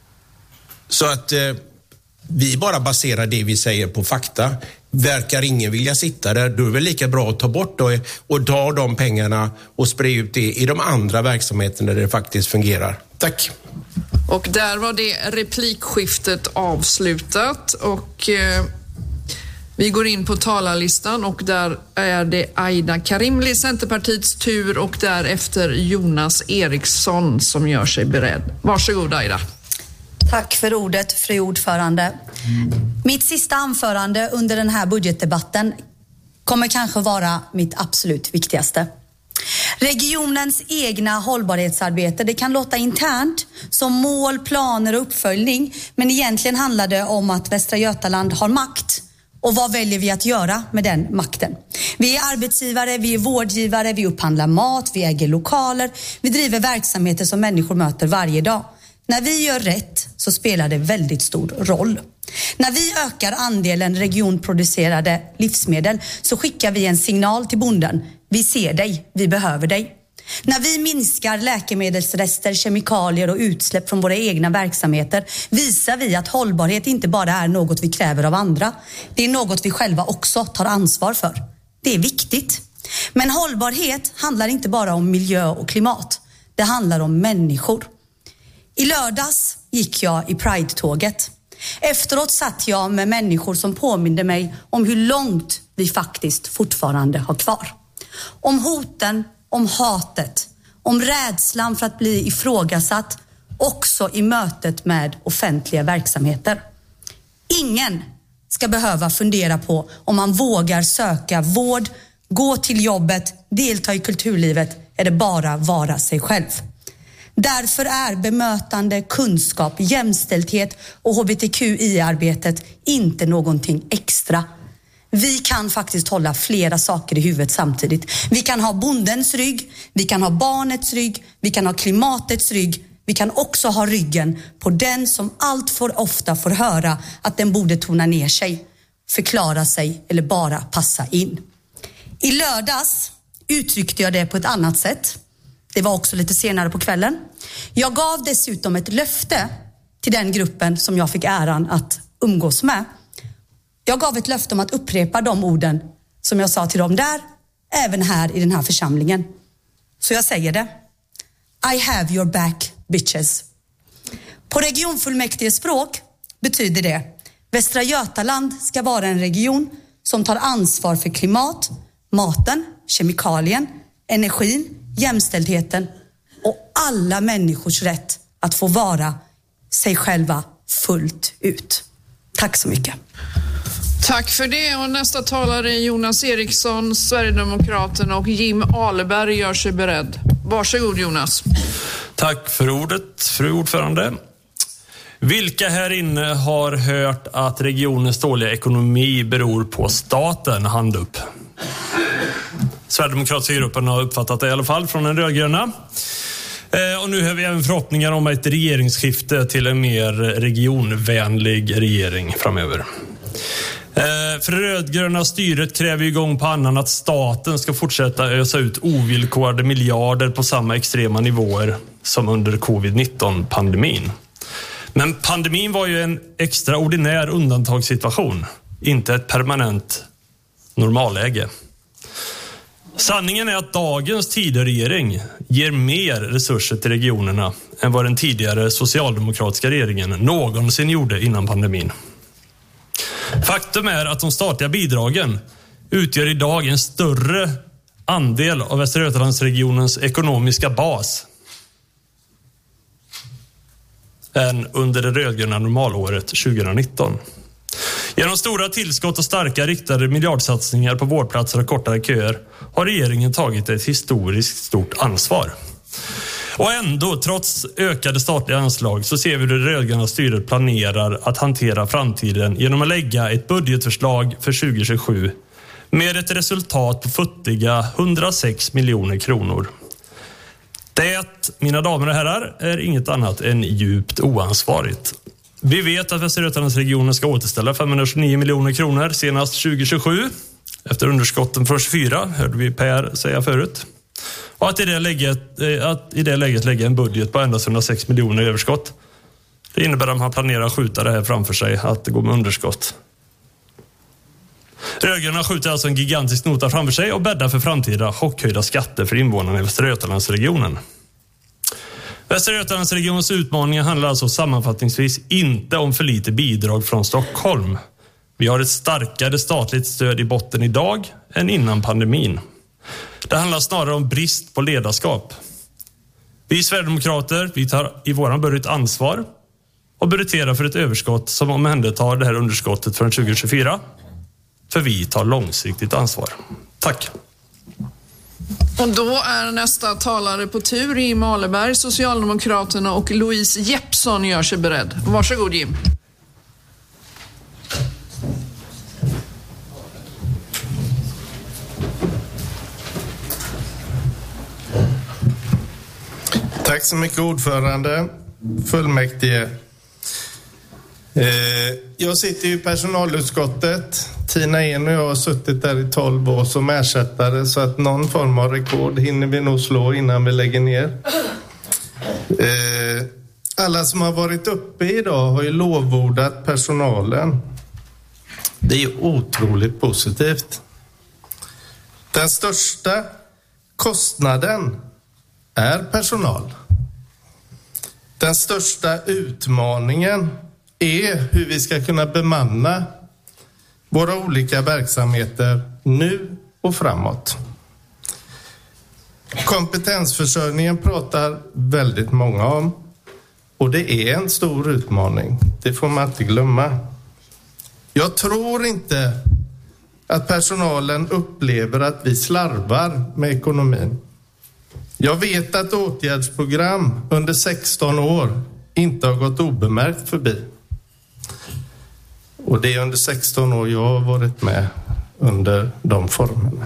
[SPEAKER 13] Så att eh, vi bara baserar det vi säger på fakta. Verkar ingen vilja sitta där, då är det väl lika bra att ta bort då och ta de pengarna och sprida ut det i de andra verksamheterna där det faktiskt fungerar. Tack.
[SPEAKER 2] Och där var det replikskiftet avslutat och eh, vi går in på talarlistan och där är det Aida Karimli, Centerpartiets tur, och därefter Jonas Eriksson som gör sig beredd. Varsågod Aida.
[SPEAKER 8] Tack för ordet, fru ordförande. Mitt sista anförande under den här budgetdebatten kommer kanske vara mitt absolut viktigaste. Regionens egna hållbarhetsarbete, det kan låta internt som mål, planer och uppföljning, men egentligen handlar det om att Västra Götaland har makt. Och vad väljer vi att göra med den makten? Vi är arbetsgivare, vi är vårdgivare, vi upphandlar mat, vi äger lokaler, vi driver verksamheter som människor möter varje dag. När vi gör rätt så spelar det väldigt stor roll. När vi ökar andelen regionproducerade livsmedel så skickar vi en signal till bonden. Vi ser dig, vi behöver dig. När vi minskar läkemedelsrester, kemikalier och utsläpp från våra egna verksamheter visar vi att hållbarhet inte bara är något vi kräver av andra. Det är något vi själva också tar ansvar för. Det är viktigt. Men hållbarhet handlar inte bara om miljö och klimat. Det handlar om människor. I lördags gick jag i Pride-tåget. Efteråt satt jag med människor som påminde mig om hur långt vi faktiskt fortfarande har kvar. Om hoten, om hatet, om rädslan för att bli ifrågasatt, också i mötet med offentliga verksamheter. Ingen ska behöva fundera på om man vågar söka vård, gå till jobbet, delta i kulturlivet eller bara vara sig själv. Därför är bemötande, kunskap, jämställdhet och H B T Q I-arbetet inte någonting extra. Vi kan faktiskt hålla flera saker i huvudet samtidigt. Vi kan ha bondens rygg, vi kan ha barnets rygg, vi kan ha klimatets rygg. Vi kan också ha ryggen på den som allt för ofta får höra att den borde tona ner sig, förklara sig eller bara passa in. I lördags uttryckte jag det på ett annat sätt. Det var också lite senare på kvällen. Jag gav dessutom ett löfte till den gruppen som jag fick äran att umgås med. Jag gav ett löfte om att upprepa de orden som jag sa till dem där, även här i den här församlingen. Så jag säger det. I have your back, bitches. På regionfullmäktige språk betyder det: Västra Götaland ska vara en region som tar ansvar för klimat, maten, kemikalien, energin, jämställdheten och alla människors rätt att få vara sig själva fullt ut. Tack så mycket.
[SPEAKER 2] Tack för det. Och nästa talare är Jonas Eriksson, Sverigedemokraterna, och Jim Ahlberg gör sig beredd. Varsågod Jonas.
[SPEAKER 14] Tack för ordet, fru ordförande. Vilka här inne har hört att regionens dåliga ekonomi beror på staten? Hand upp. Sverigedemokratiska gruppen har uppfattat det i alla fall från den rödgröna. Eh, och nu har vi även förhoppningar om ett regeringsskifte till en mer regionvänlig regering framöver. Eh, för det rödgröna styret kräver ju gång på annan att staten ska fortsätta ösa ut ovillkorade miljarder på samma extrema nivåer som under covid nitton-pandemin. Men pandemin var ju en extraordinär undantagssituation, inte ett permanent normalläge. Sanningen är att dagens Tidöregering ger mer resurser till regionerna än vad den tidigare socialdemokratiska regeringen någonsin gjorde innan pandemin. Faktum är att de statliga bidragen utgör idag en större andel av Västra Götalandsregionens ekonomiska bas än under det rödgröna normalåret tjugonitton. Genom stora tillskott och starka riktade miljardsatsningar på vårdplatser och kortare köer har regeringen tagit ett historiskt stort ansvar. Och ändå, trots ökade statliga anslag, så ser vi hur det rödgröna styret planerar att hantera framtiden genom att lägga ett budgetförslag för tjugohundratjugosju med ett resultat på futtiga hundrasex miljoner kronor. Det, mina damer och herrar, är inget annat än djupt oansvarigt. Vi vet att Västra Götalandsregionen ska återställa femhundratjugonio miljoner kronor senast tjugohundratjugosju. Efter underskotten från tjugofyra, hörde vi Per säga förut. Och att i det läget, att i det läget lägga en budget på endast hundrasex miljoner i överskott. Det innebär att man planerar att skjuta det här framför sig, att det går med underskott. Rödgröna skjuter alltså en gigantisk nota framför sig och bäddar för framtida chockhöjda skatter för invånarna i Västra Götalandsregionen. Västra Götalandsregionens utmaningar handlar alltså sammanfattningsvis inte om för lite bidrag från Stockholm. Vi har ett starkare statligt stöd i botten idag än innan pandemin. Det handlar snarare om brist på ledarskap. Vi Sverigedemokrater, vi tar i våran budget ansvar och budgeterar för ett överskott som omhändertar det här underskottet från tjugohundratjugofyra. För vi tar långsiktigt ansvar. Tack.
[SPEAKER 2] Och då är nästa talare på tur Jim Ahlberg, Socialdemokraterna, och Louise Jeppsson gör sig beredd. Varsågod Jim.
[SPEAKER 15] Tack så mycket ordförande, fullmäktige. Jag sitter i personalutskottet. Tina En och jag har suttit där i tolv år som ersättare, så att någon form av rekord hinner vi nog slå innan vi lägger ner. Alla som har varit uppe idag har ju lovordat personalen. Det är otroligt positivt. Den största kostnaden är personal. Den största utmaningen är hur vi ska kunna bemanna våra olika verksamheter nu och framåt. Kompetensförsörjningen pratar väldigt många om, och det är en stor utmaning. Det får man inte glömma. Jag tror inte att personalen upplever att vi slarvar med ekonomin. Jag vet att åtgärdsprogram under sexton år inte har gått obemärkt förbi. Och det är under sexton år jag har varit med under de formerna.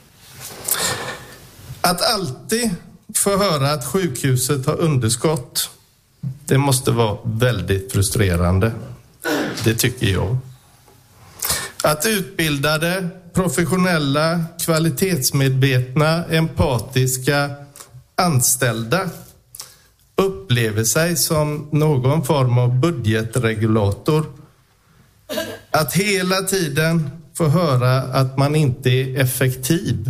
[SPEAKER 15] Att alltid få höra att sjukhuset har underskott, det måste vara väldigt frustrerande. Det tycker jag. Att utbildade, professionella, kvalitetsmedvetna, empatiska anställda upplever sig som någon form av budgetregulator. Att hela tiden få höra att man inte är effektiv.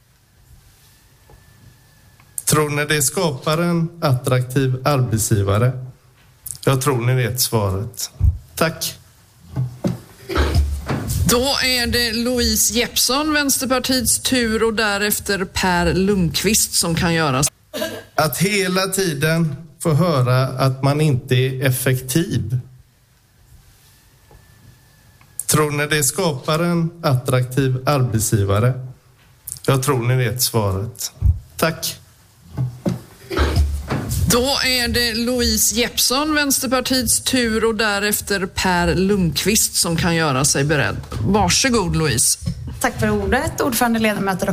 [SPEAKER 15] Tror ni det skapar en attraktiv arbetsgivare? Jag tror ni vet svaret. Tack.
[SPEAKER 2] Då är det Louise Jeppsson, Vänsterpartiets tur, och därefter Per Lundqvist som kan göra.
[SPEAKER 15] Att hela tiden få höra att man inte är effektiv. Tror ni det skapar en attraktiv arbetsgivare? Jag tror ni vet svaret. Tack.
[SPEAKER 2] Då är det Louise Jeppsson, Vänsterpartiets tur, och därefter Per Lundqvist som kan göra sig beredd. Varsågod Louise.
[SPEAKER 16] Tack för ordet, ordförande, ledamöter